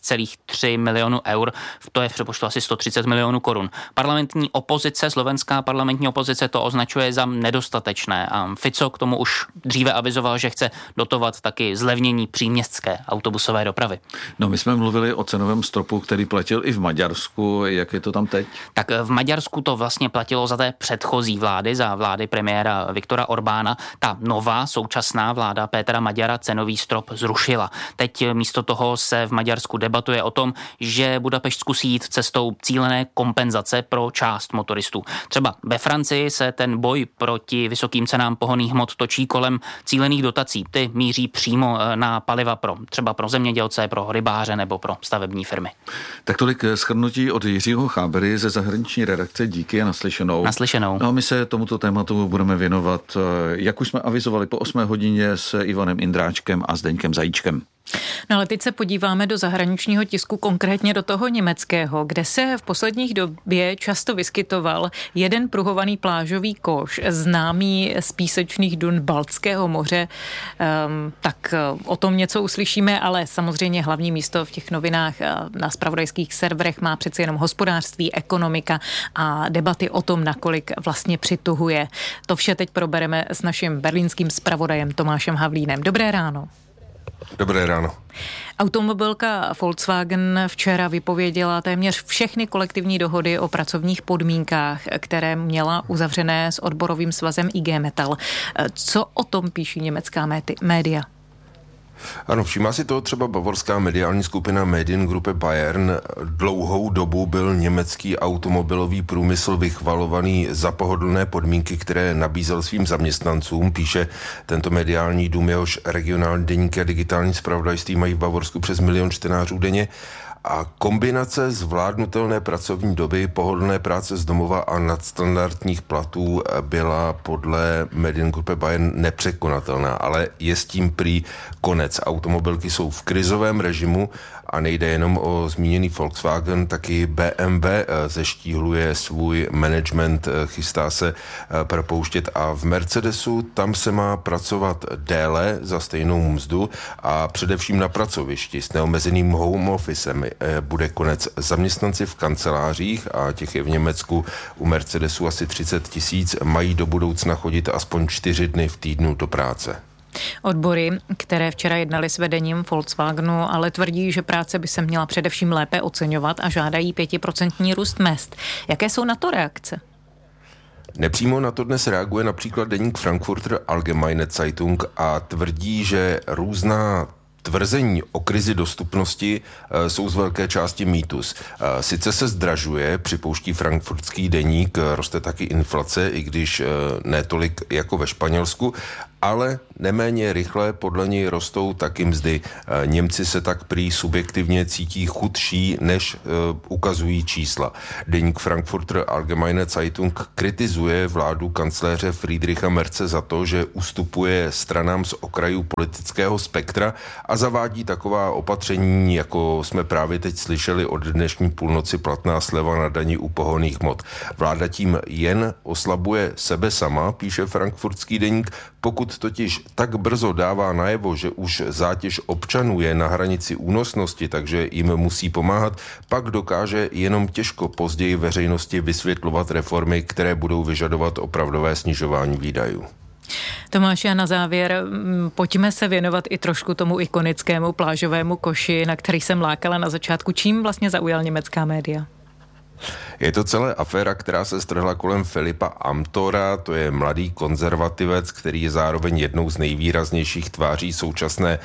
5,3 milionu eur. To je v přepočtu asi 130 milionů korun. Parlamentní opozice, slovenská parlamentní opozice to označuje za nedostatečné a Fico k tomu už dříve avizoval, že chce dotovat taky zlevnění příměstské autobusové dopravy. No, my jsme mluvili o cenovém stropu, který platil i v Maďarsku. Jak je to tam teď? Tak v Maďarsku to vlastně platilo za té předchozí vlády, za vlády premiéra Viktora Orbána. Ta nová současná vláda Pétera Maďara cenový strop zrušila. Teď místo toho se v Maďarsku debatuje o tom, že Budapešť zkusí jít cestou cílené kompenzace pro část motoristů. Třeba ve Francii se ten boj proti vysokým cenám pohonných hmot točí kolem cílených dotací. Ty míří přímo na paliva třeba pro zemědělce, pro rybáře nebo pro stavební firmy. Tak tolik shrnutí od Jiřího Chábery ze zahraniční redakce. Díky a naslyšenou. Naslyšenou. No a my se tomuto tématu budeme věnovat, jak už jsme avizovali, po 8 hodině s Ivanem Indráčkem a Zdeňkem Zajíčkem. No ale teď se podíváme do zahraničního tisku, konkrétně do toho německého, kde se v posledních době často vyskytoval jeden pruhovaný plážový koš, známý z písečných dun Baltského moře. Tak o tom něco uslyšíme, ale samozřejmě hlavní místo v těch novinách na zpravodajských serverech má přeci jenom hospodářství, ekonomika a debaty o tom, nakolik vlastně přituhuje. To vše teď probereme s naším berlínským zpravodajem Tomášem Havlínem. Dobré ráno. Dobré ráno. Automobilka Volkswagen včera vypověděla téměř všechny kolektivní dohody o pracovních podmínkách, které měla uzavřené s odborovým svazem IG Metall. Co o tom píší německá média? Ano, všimá si toho třeba bavorská mediální skupina Mediengruppe Bayern. Dlouhou dobu byl německý automobilový průmysl vychvalovaný za pohodlné podmínky, které nabízel svým zaměstnancům. Píše tento mediální dům, jehož regionální deníky a digitální zpravodajství mají v Bavorsku přes 1 milion čtenářů denně. A kombinace zvládnutelné pracovní doby, pohodlné práce z domova a nadstandardních platů byla podle Mediengruppe Bayern nepřekonatelná, ale je s tím prý konec. Automobilky jsou v krizovém režimu a nejde jenom o zmíněný Volkswagen, taky BMW zeštíhluje svůj management, chystá se propouštět a v Mercedesu tam se má pracovat déle za stejnou mzdu a především na pracovišti s neomezeným home officem. bude konec. Zaměstnanci v kancelářích, a těch je v Německu u Mercedesu asi 30 000, mají do budoucna chodit aspoň 4 dny v týdnu do práce. Odbory, které včera jednali s vedením Volkswagenu, ale tvrdí, že práce by se měla především lépe oceňovat a žádají 5% růst mezd. Jaké jsou na to reakce? Nepřímo na to dnes reaguje například deník Frankfurter Allgemeine Zeitung a tvrdí, že různá tvrzení o krizi dostupnosti jsou z velké části mýtus. Sice se zdražuje, připouští frankfurtský deník, roste taky inflace, i když ne tolik jako ve Španělsku, ale neméně rychle podle něj rostou taky mzdy. Němci se tak prý subjektivně cítí chudší, než ukazují čísla. Deník Frankfurter Allgemeine Zeitung kritizuje vládu kancléře Friedricha Merze za to, že ustupuje stranám z okrajů politického spektra a zavádí taková opatření, jako jsme právě teď slyšeli od dnešní půlnoci platná sleva na dani u pohonných hmot. Vláda tím jen oslabuje sebe sama, píše frankfurtský deník, pokud totiž tak brzo dává najevo, že už zátěž občanů je na hranici únosnosti, takže jim musí pomáhat, pak dokáže jenom těžko později veřejnosti vysvětlovat reformy, které budou vyžadovat opravdové snižování výdajů. Tomáši, a na závěr pojďme se věnovat i trošku tomu ikonickému plážovému koši, na který jsem lákala na začátku. Čím vlastně zaujal německá média? Je to celé aféra, která se strhla kolem Filipa Amthora, to je mladý konzervativec, který je zároveň jednou z nejvýraznějších tváří současné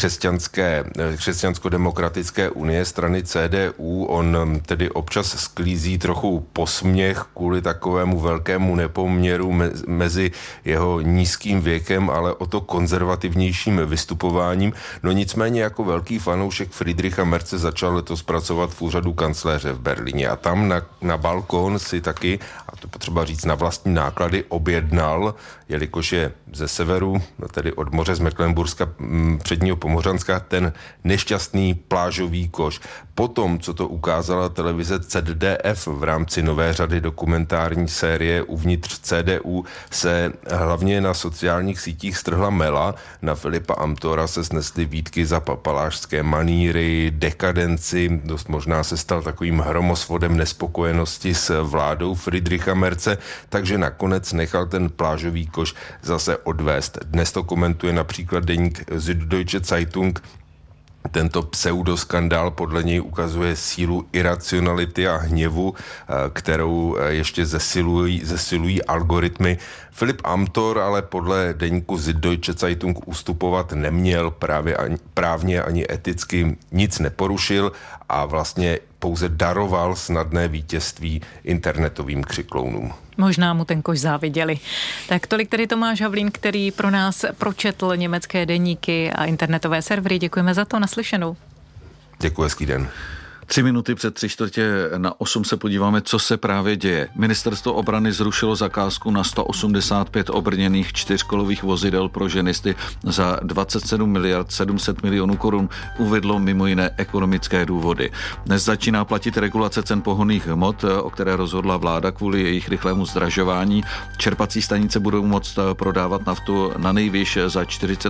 křesťansko-demokratické unie strany CDU. On tedy občas sklízí trochu posměch kvůli takovému velkému nepoměru mezi jeho nízkým věkem, ale o to konzervativnějším vystupováním. No nicméně jako velký fanoušek Friedricha Merze začal letos pracovat v úřadu kancléře v Berlíně a tam na balkón si taky, a to potřeba říct na vlastní náklady, objednal, jelikož je ze severu, tedy od moře z Mecklenburska, předního Pomořanska, ten nešťastný plážový koš. Potom, co to ukázala televize ZDF v rámci nové řady dokumentární série Uvnitř CDU, se hlavně na sociálních sítích strhla mela. Na Filipa Amthora se snesly výtky za papalášské maníry, dekadenci, dost možná se stal takovým hromosvodem nespokojenosti s vládou Friedricha Merze, takže nakonec nechal ten plážový koš zase odvést. Dnes to komentuje například deník Süddeutsche Zeitung. Tento pseudoskandál podle něj ukazuje sílu iracionality a hněvu, kterou ještě zesilují algoritmy. Filip Amthor ale podle deníku Süddeutsche Zeitung ustupovat neměl, právně ani eticky nic neporušil a vlastně pouze daroval snadné vítězství internetovým křiklounům. Možná mu ten koš záviděli. Tak tolik tedy Tomáš Havlín, který pro nás pročetl německé deníky a internetové servery. Děkujeme za to, naslyšenou. Děkuji, hezký den. 3 minuty před 7:45 se podíváme, co se právě děje. Ministerstvo obrany zrušilo zakázku na 185 obrněných 4kolových vozidel pro ženisty za 27 miliard 700 milionů korun, uvedlo mimo jiné ekonomické důvody. Dnes začíná platit regulace cen pohonných hmot, o které rozhodla vláda kvůli jejich rychlému zdražování. Čerpací stanice budou moct prodávat naftu na nejvýš za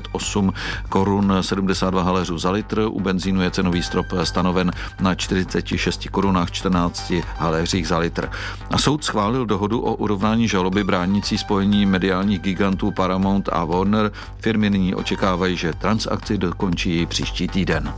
48 korun 72 haléřů za litr. U benzínu je cenový strop stanoven na 46 korunách 14 haléřích za litr. A soud schválil dohodu o urovnání žaloby bránící spojení mediálních gigantů Paramount a Warner. Firmy nyní očekávají, že transakci dokončí příští týden.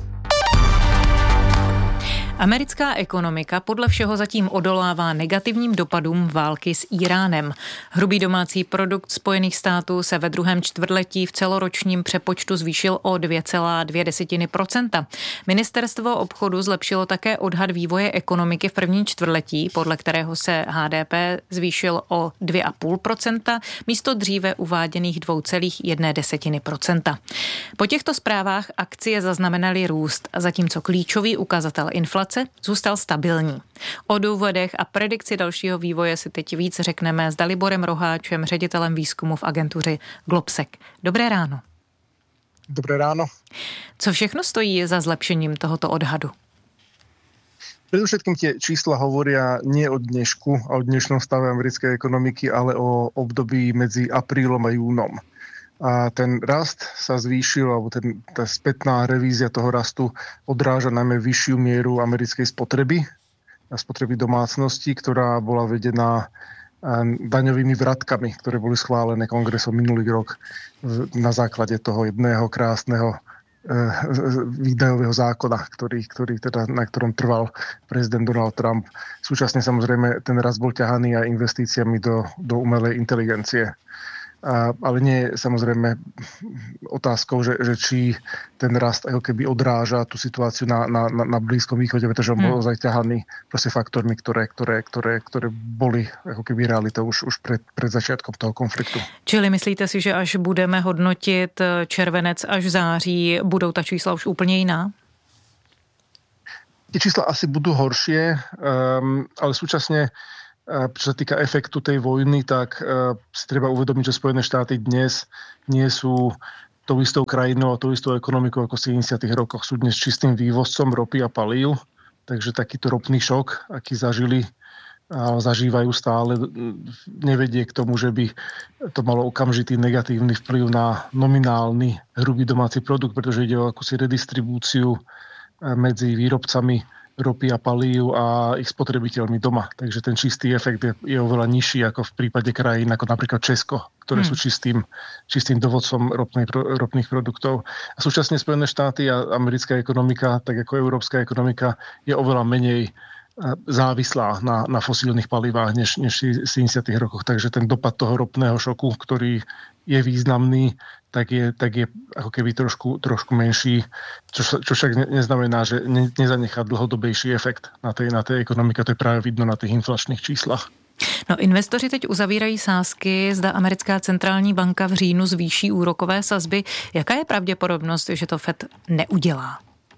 Americká ekonomika podle všeho zatím odolává negativním dopadům války s Íránem. Hrubý domácí produkt Spojených států se ve druhém čtvrtletí v celoročním přepočtu zvýšil o 2,2%. Ministerstvo obchodu zlepšilo také odhad vývoje ekonomiky v prvním čtvrtletí, podle kterého se HDP zvýšil o 2,5% místo dříve uváděných 2,1%. Po těchto zprávách akcie zaznamenaly růst, zatímco klíčový ukazatel inflace zůstal stabilní. O důvodech a predikci dalšího vývoje si teď víc řekneme s Daliborem Roháčem, ředitelem výzkumu v agentuře Globsec. Dobré ráno. Dobré ráno. Co všechno stojí za zlepšením tohoto odhadu? Predovšetkým tie čísla hovoria nie o dnešku a o dnešnom stave americkej ekonomiky, ale o období medzi aprílom a júnom. A ten rast sa zvýšil, alebo tá spätná revízia toho rastu odráža najmä vyššiu mieru americkej spotreby a spotreby domácností, ktorá bola vedená daňovými vratkami, ktoré boli schválené kongresom minulý rok na základe toho jedného krásneho výdajového zákona, na ktorom trval prezident Donald Trump. Súčasne samozrejme ten rast bol ťahaný aj investíciami do umelej inteligencie. Ale nie je samozrejme otázkou, že či ten rast ako keby odráža tú situáciu na Blízkom východe, pretože on bol zaťahaný proste faktormi, ktoré boli ako keby realitou už pred začiatkom toho konfliktu. Čili myslíte si, že až budeme hodnotit červenec až září, budou ta čísla už úplně jiná? Tie čísla asi budú horšie, ale súčasne čo sa týka efektu tej vojny, tak si treba uvedomiť, že Spojené štáty dnes nie sú tou istou krajinou a tou istou ekonomikou ako v 70. rokoch. Sú dnes čistým vývozcom ropy a palív, takže takýto ropný šok, aký zažívajú stále, nevedie k tomu, že by to malo okamžitý negatívny vplyv na nominálny hrubý domáci produkt, pretože ide o akúsi redistribúciu medzi výrobcami ropy a palív a ich spotrebiteľmi doma. Takže ten čistý efekt je oveľa nižší ako v prípade krajín ako napríklad Česko, ktoré sú čistým dovodcom ropných produktov. A súčasne Spojené štáty a americká ekonomika, tak ako európska ekonomika, je oveľa menej závislá na fosílnych palivách než v 70. rokoch. Takže ten dopad toho ropného šoku, ktorý je významný, tak je ako keby trošku menší, čo však neznamená, že nezanechá dlhodobejší efekt na tej ekonomike. To je práve vidno na těch inflačních číslach. No, investoři teď uzavírají sázky, zda americká centrální banka v říjnu zvýší úrokové sazby. Jaká je pravděpodobnost, že to Fed neudělá?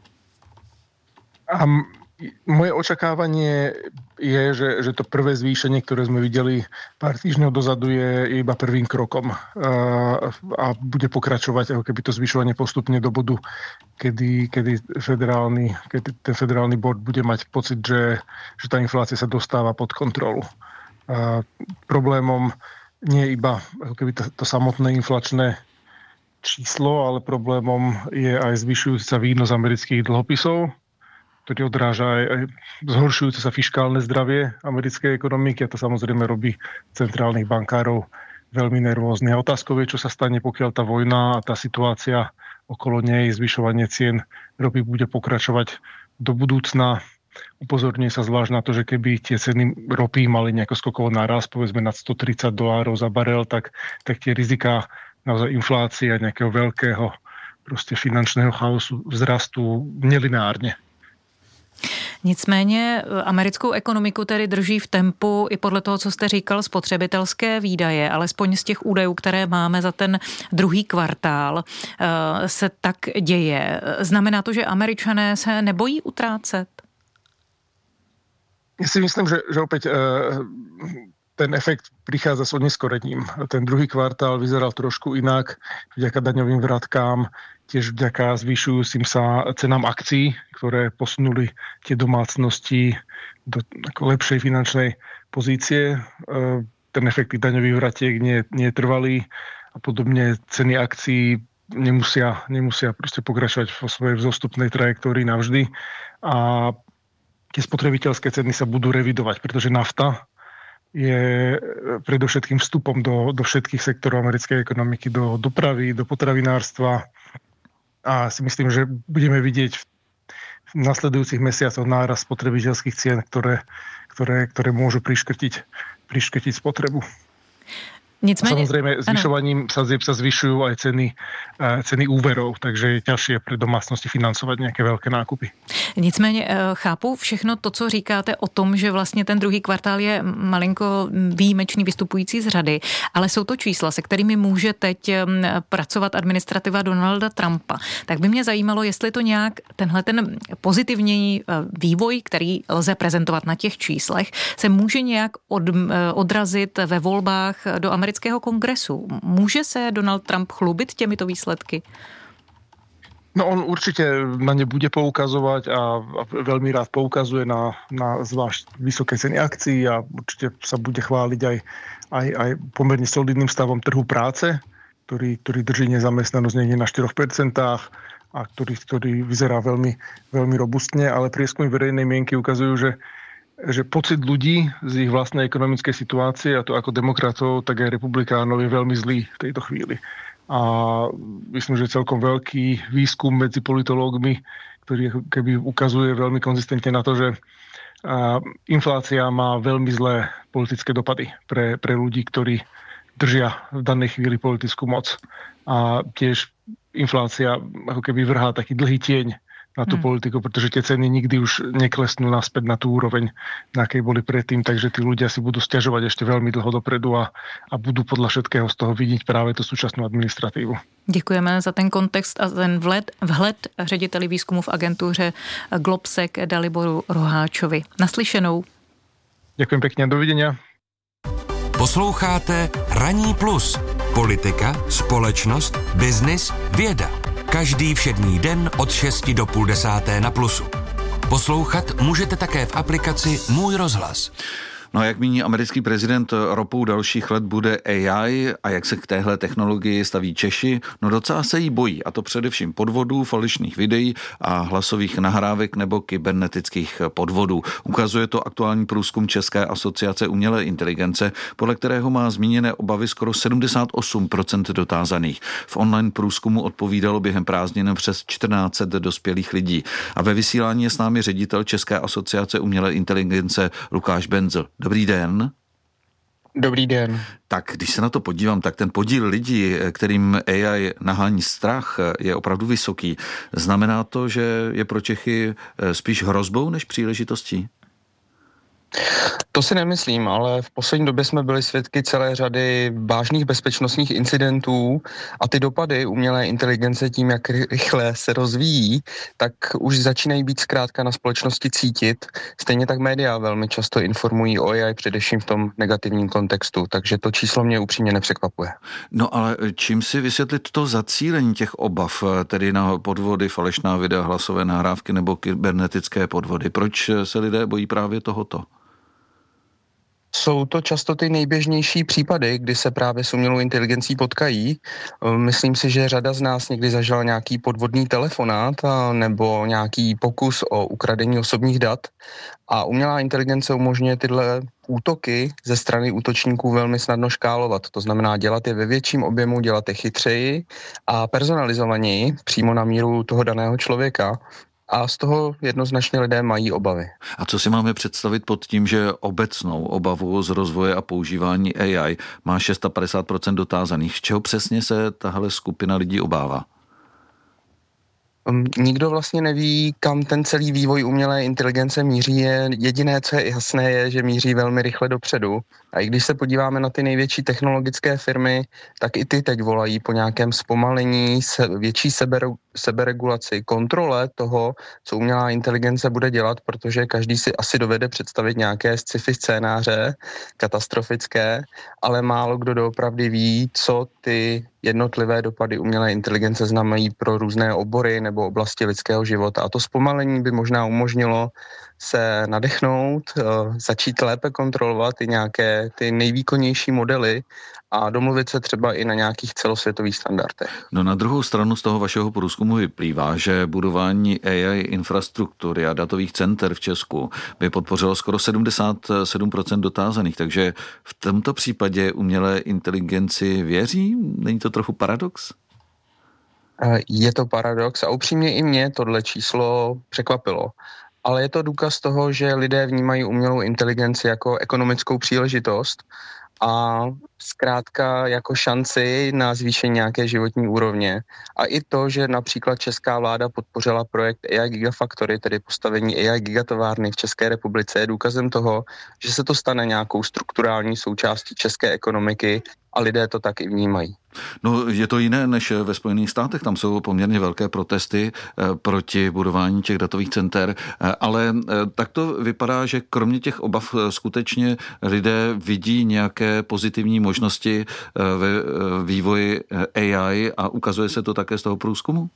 Moje očakávanie je, že to prvé zvýšenie, ktoré sme videli pár týždňov dozadu, je iba prvým krokom a bude pokračovať ako keby to zvyšovanie postupne do bodu, kedy ten federálny board bude mať pocit, že tá inflácia sa dostáva pod kontrolu. Problémom nie je iba ako keby to samotné inflačné číslo, ale problémom je aj zvyšujúci sa výnos amerických dlhopisov, ktorý odráža aj zhoršujúce sa fiškálne zdravie americkej ekonomiky a to samozrejme robí centrálnych bankárov veľmi nervóznych. A otázkou je, čo sa stane, pokiaľ tá vojna a tá situácia okolo nej, zvyšovanie cien ropy bude pokračovať do budúcna. Upozorňuje sa zvlášť na to, že keby tie ceny ropy mali nejako skokovo nárast, povedzme nad $130 za barel, tak tie riziká naozaj inflácie a nejakého veľkého proste finančného chaosu vzrastú nelineárne. Nicméně americkou ekonomiku tedy drží v tempu i podle toho, co jste říkal, spotřebitelské výdaje, alespoň z těch údajů, které máme za ten druhý kvartál, se tak děje. Znamená to, že Američané se nebojí utrácet? Ja si myslím, že opäť ten efekt prichádza s oneskorením. Ten druhý kvartál vyzeral trošku inak, vďaka daňovým vratkám, tiež vďaka zvyšujúcim sa cenám akcií, ktoré posunuli tie domácnosti do lepšej finančnej pozície. Ten efekt tých daňových vratiek nie je trvalý a podobne ceny akcií nemusia proste pokračovať vo svojej vzostupnej trajektórii navždy a tie spotrebiteľské ceny sa budú revidovať, pretože nafta je predovšetkým vstupom do všetkých sektorov americkej ekonomiky, do dopravy, do potravinárstva a si myslím, že budeme vidieť v nasledujúcich mesiacoch nárast spotrebiteľských cien, ktoré môžu priškrtiť spotrebu. Nicméně, samozřejmě zvyšovaním sadzieb sa zvyšujú aj ceny úverov, takže je ťažšie pre domácnosti financovat nějaké velké nákupy. Nicméně chápu všechno to, co říkáte o tom, že vlastně ten druhý kvartál je malinko výjimečný, vystupující z řady, ale jsou to čísla, se kterými může teď pracovat administrativa Donalda Trumpa. Tak by mě zajímalo, jestli to nějak tenhle ten pozitivní vývoj, který lze prezentovat na těch číslech, se může nějak odrazit ve volbách do amerického kongresu. Může se Donald Trump chlubit těmito výsledky? No on určite na ne bude poukazovať a veľmi rád poukazuje na zvlášť vysoké ceny akcií a určite sa bude chváliť aj pomerne solidným stavom trhu práce, ktorý drží nezamestnanosť niekde na 4% a ktorý vyzerá veľmi, veľmi robustne, ale prieskumy verejnej mienky ukazujú, že pocit ľudí z ich vlastnej ekonomickej situácie, a to ako demokratov, tak aj republikánov, je veľmi zlý v tejto chvíli. A myslím, že celkom veľký výskum medzi politológmi, ktorý keby ukazuje veľmi konzistentne na to, že inflácia má veľmi zlé politické dopady pre ľudí, ktorí držia v danej chvíli politickú moc. A tiež inflácia ako keby vrhá taký dlhý tieň na tú politiku, pretože tie ceny nikdy už neklesnú naspäť na tú úroveň, na akej boli predtým, takže tí ľudia si budú sťažovať ešte veľmi dlho dopredu a budú podľa všetkého z toho vidieť práve tú súčasnú administratívu. Děkujeme za ten kontext a ten vhled řediteli výzkumu v agentuře Globsec Daliboru Roháčovi. Naslyšenou. Ďakujem pekne, dovidenia. Posloucháte Ranní plus. Politika, společnost, biznis, věda. Každý všední den od 6 do 9:30 na Plusu. Poslouchat můžete také v aplikaci Můj rozhlas. No a jak míní americký prezident, ropou dalších let bude AI a jak se k téhle technologii staví Češi? No docela se jí bojí, a to především podvodů, falešných videí a hlasových nahrávek nebo kybernetických podvodů. Ukazuje to aktuální průzkum České asociace umělé inteligence, podle kterého má zmíněné obavy skoro 78% dotázaných. V online průzkumu odpovídalo během prázdnin přes 1400 dospělých lidí. A ve vysílání je s námi ředitel České asociace umělé inteligence Lukáš Benzl. Dobrý den. Dobrý den. Tak když se na to podívám, tak ten podíl lidí, kterým AI nahání strach, je opravdu vysoký. Znamená to, že je pro Čechy spíš hrozbou než příležitostí? To si nemyslím, ale v poslední době jsme byli svědky celé řady vážných bezpečnostních incidentů a ty dopady umělé inteligence tím, jak rychle se rozvíjí, tak už začínají být zkrátka na společnosti cítit. Stejně tak média velmi často informují o AI především v tom negativním kontextu, takže to číslo mě upřímně nepřekvapuje. No ale čím si vysvětlit to zacílení těch obav, tedy na podvody, falešná videa, hlasové nahrávky nebo kybernetické podvody? Proč se lidé bojí právě tohoto? Jsou to často ty nejběžnější případy, kdy se právě s umělou inteligencí potkají. Myslím si, že řada z nás někdy zažila nějaký podvodný telefonát nebo nějaký pokus o ukradení osobních dat a umělá inteligence umožňuje tyhle útoky ze strany útočníků velmi snadno škálovat. To znamená dělat je ve větším objemu, dělat je chytřeji a personalizovaněji přímo na míru toho daného člověka. A z toho jednoznačně lidé mají obavy. A co si máme představit pod tím, že obecnou obavu z rozvoje a používání AI má 650% dotázaných? Z čeho přesně se tahle skupina lidí obává? Nikdo vlastně neví, kam ten celý vývoj umělé inteligence míří. Jediné, co je jasné, je, že míří velmi rychle dopředu. A i když se podíváme na ty největší technologické firmy, tak i ty teď volají po nějakém zpomalení, větší seberegulaci, kontrole toho, co umělá inteligence bude dělat, protože každý si asi dovede představit nějaké sci-fi scénáře, katastrofické, ale málo kdo doopravdy ví, co ty jednotlivé dopady umělé inteligence znamenají pro různé obory nebo oblasti lidského života. A to zpomalení by možná umožnilo se nadechnout, začít lépe kontrolovat i nějaké ty nejvýkonnější modely a domluvit se třeba i na nějakých celosvětových standardech. No na druhou stranu z toho vašeho průzkumu vyplývá, že budování AI infrastruktury a datových center v Česku by podpořilo skoro 77% dotázaných, takže v tomto případě umělé inteligenci věří? Není to trochu paradox? Je to paradox a upřímně i mě tohle číslo překvapilo. Ale je to důkaz toho, že lidé vnímají umělou inteligenci jako ekonomickou příležitost a zkrátka jako šanci na zvýšení nějaké životní úrovně. A i to, že například česká vláda podpořila projekt AI Gigafactory, tedy postavení AI gigatovárny v České republice, je důkazem toho, že se to stane nějakou strukturální součástí české ekonomiky a lidé to tak i vnímají. No, je to jiné než ve Spojených státech, tam jsou poměrně velké protesty proti budování těch datových center, ale tak to vypadá, že kromě těch obav skutečně lidé vidí nějaké pozitivní možnosti ve vývoji AI a ukazuje se to také z toho průzkumu?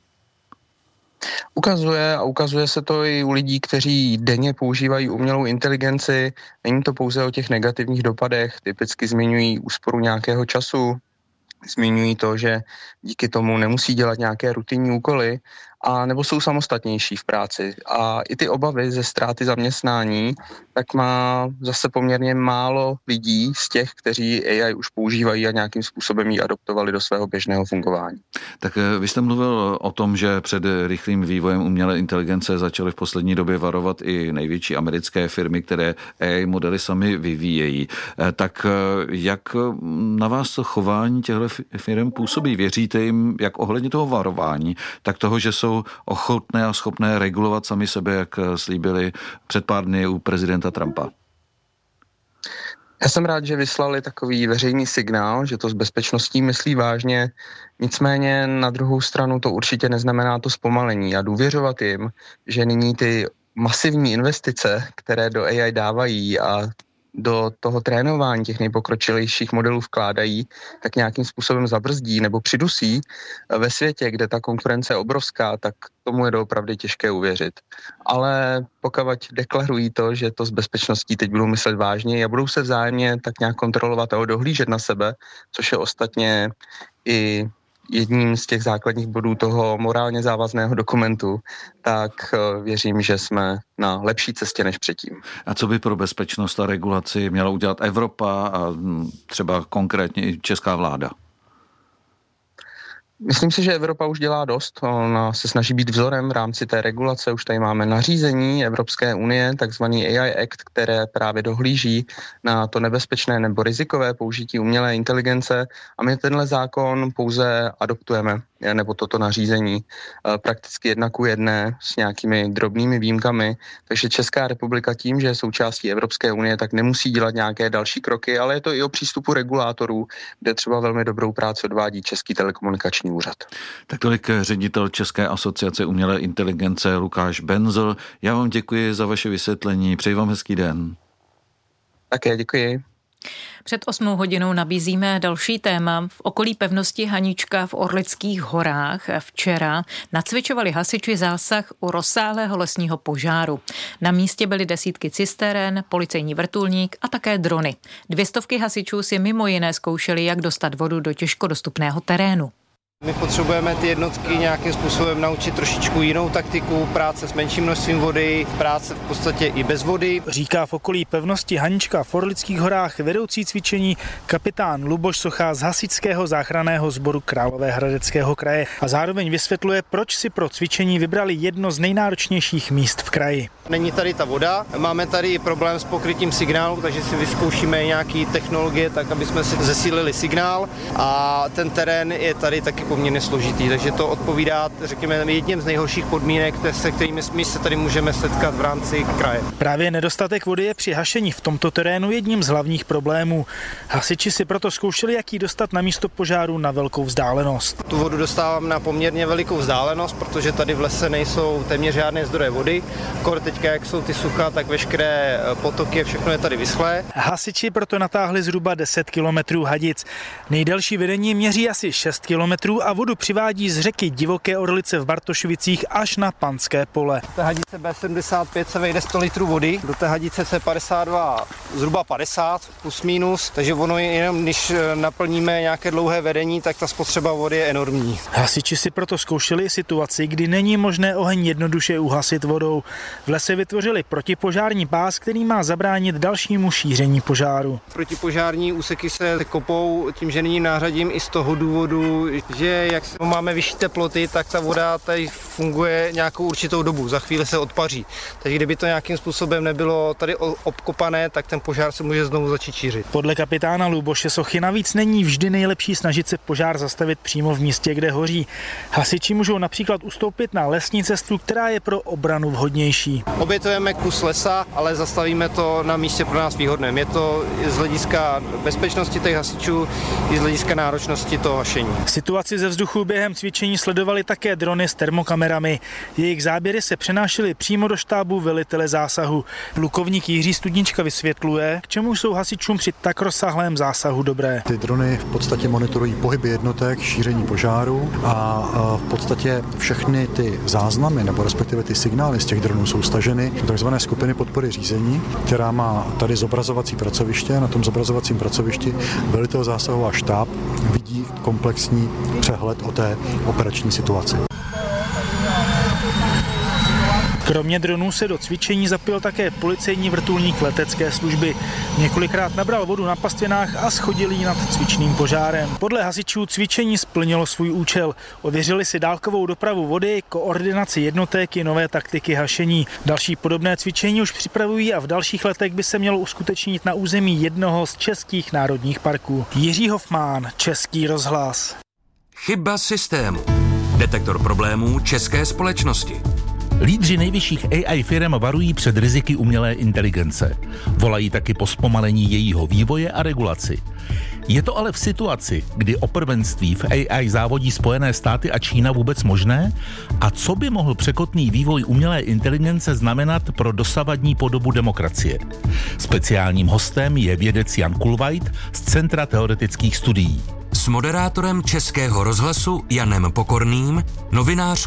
Ukazuje se to i u lidí, kteří denně používají umělou inteligenci. Není to pouze o těch negativních dopadech, typicky zmiňují úsporu nějakého času, zmiňují to, že díky tomu nemusí dělat nějaké rutinní úkoly, a nebo jsou samostatnější v práci. A i ty obavy ze ztráty zaměstnání, tak má zase poměrně málo lidí z těch, kteří AI už používají a nějakým způsobem ji adoptovali do svého běžného fungování. Tak vy jste mluvil o tom, že před rychlým vývojem umělé inteligence začaly v poslední době varovat i největší americké firmy, které AI modely sami vyvíjejí. Tak jak na vás to chování těchto firm působí? Věříte jim jak ohledně toho varování, tak toho, že jsou ochotné a schopné regulovat sami sebe, jak slíbili před pár dny u prezidenta Trumpa? Já jsem rád, že vyslali takový veřejný signál, že to s bezpečností myslí vážně, nicméně na druhou stranu to určitě neznamená to zpomalení a důvěřovat jim, že nyní ty masivní investice, které do AI dávají a do toho trénování těch nejpokročilejších modelů vkládají, tak nějakým způsobem zabrzdí nebo přidusí ve světě, kde ta konkurence je obrovská, tak tomu je doopravdy těžké uvěřit. Ale pokud deklarují to, že to s bezpečností teď budou myslet vážně a budou se vzájemně tak nějak kontrolovat a dohlížet na sebe, což je ostatně i jedním z těch základních bodů toho morálně závazného dokumentu, tak věřím, že jsme na lepší cestě než předtím. A co by pro bezpečnost a regulaci měla udělat Evropa a třeba konkrétně i česká vláda? Myslím si, že Evropa už dělá dost. Ona se snaží být vzorem v rámci té regulace. Už tady máme nařízení Evropské unie, takzvaný AI Act, které právě dohlíží na to nebezpečné nebo rizikové použití umělé inteligence a my tenhle zákon pouze adoptujeme, nebo toto nařízení prakticky 1:1 s nějakými drobnými výjimkami. Takže Česká republika tím, že je součástí Evropské unie, tak nemusí dělat nějaké další kroky, ale je to i o přístupu regulátorů, kde třeba velmi dobrou práci odvádí Český telekomunikační úřad. Tak tolik ředitel České asociace umělé inteligence Lukáš Benzl. Já vám děkuji za vaše vysvětlení. Přeji vám hezký den. Také děkuji. Před 8 hodinou nabízíme další téma. V okolí pevnosti Hanička v Orlických horách včera nacvičovali hasiči zásah u rozsáhlého lesního požáru. Na místě byly desítky cisteren, policejní vrtulník a také drony. 200 hasičů si mimo jiné zkoušeli, jak dostat vodu do těžko dostupného terénu. My potřebujeme ty jednotky nějakým způsobem naučit trošičku jinou taktiku, práce s menším množstvím vody, práce v podstatě i bez vody. Říká v okolí pevnosti Hanička v Orlických horách vedoucí cvičení kapitán Luboš Socha z hasičského záchranného sboru Královéhradeckého kraje a zároveň vysvětluje, proč si pro cvičení vybrali jedno z nejnáročnějších míst v kraji. Není tady ta voda, máme tady problém s pokrytím signálu, takže si vyzkoušíme nějaké technologie, tak aby jsme si zesílili signál a ten terén je tady taky poměrně složitý, takže to odpovídá, řekněme, jedním z nejhorších podmínek, se kterými my se tady můžeme setkat v rámci kraje. Právě nedostatek vody je při hašení v tomto terénu jedním z hlavních problémů. Hasiči si proto zkoušeli, jak ji dostat na místo požáru na velkou vzdálenost. Tu vodu dostávám na poměrně velikou vzdálenost, protože tady v lese nejsou téměř žádné zdroje vody. Teďka, jak jsou ty sucha, tak veškeré potoky, všechno je tady vyschlé. Hasiči proto natáhli zhruba 10 kilometrů hadic. Nejdelší vedení měří asi 6 kilometrů a vodu přivádí z řeky Divoké Orlice v Bartošovicích až na Panské pole. Do té hadice B75 se vejde 100 litrů vody, do té hadice C52 zhruba 50 plus minus, takže ono jenom když naplníme nějaké dlouhé vedení, tak ta spotřeba vody je enormní. Hasiči si proto zkoušeli situaci, kdy není možné oheň jednoduše uhasit vodou. V lese vytvořili protipožární pás, který má zabránit dalšímu šíření požáru. Protipožární úseky se kopou tím, že nyní nářadím i z toho důvodu, že jak máme vyšší teploty, tak ta voda tady funguje nějakou určitou dobu. Za chvíli se odpaří. Takže kdyby to nějakým způsobem nebylo tady obkopané, tak ten požár se může znovu začít šířit. Podle kapitána Luboše Sochy navíc není vždy nejlepší snažit se požár zastavit přímo v místě, kde hoří. Hasiči můžou například ustoupit na lesní cestu, která je pro obranu vhodnější. Obětujeme kus lesa, ale zastavíme to na místě pro nás výhodném. Je to z hlediska bezpečnosti těch hasičů i z hlediska náročnosti toho hašení. Situaci ze vzduchu během cvičení sledovali také drony s termokamerami. Jejich záběry se přenášely přímo do štábu velitele zásahu. Plukovník Jiří Studnička vysvětluje, k čemu jsou hasičům při tak rozsáhlém zásahu dobré. Ty drony v podstatě monitorují pohyby jednotek, šíření požáru a v podstatě všechny ty záznamy nebo respektive ty signály z těch dronů jsou staženy do takzvané skupiny podpory řízení, která má tady zobrazovací pracoviště. Na tom zobrazovacím pracovišti velitel zásahu a štáb vidí vyvodí komplexní přehled o té operační situaci. Kromě dronů se do cvičení zapojil také policejní vrtulník letecké služby. Několikrát nabral vodu na pastvinách a schodil ji nad cvičným požárem. Podle hasičů cvičení splnilo svůj účel. Ověřili si dálkovou dopravu vody, koordinaci jednotek i nové taktiky hašení. Další podobné cvičení už připravují a v dalších letech by se mělo uskutečnit na území jednoho z českých národních parků. Jiří Hofmán, Český rozhlas. Chyba systému. Detektor problémů české společnosti. Lídři nejvyšších AI firm varují před riziky umělé inteligence. Volají taky po zpomalení jejího vývoje a regulaci. Je to ale v situaci, kdy o prvenství v AI závodí Spojené státy a Čína vůbec možné? A co by mohl překotný vývoj umělé inteligence znamenat pro dosavadní podobu demokracie? Speciálním hostem je vědec Jan Kulveit z Centra teoretických studií. S moderátorem Českého rozhlasu Janem Pokorným, novinář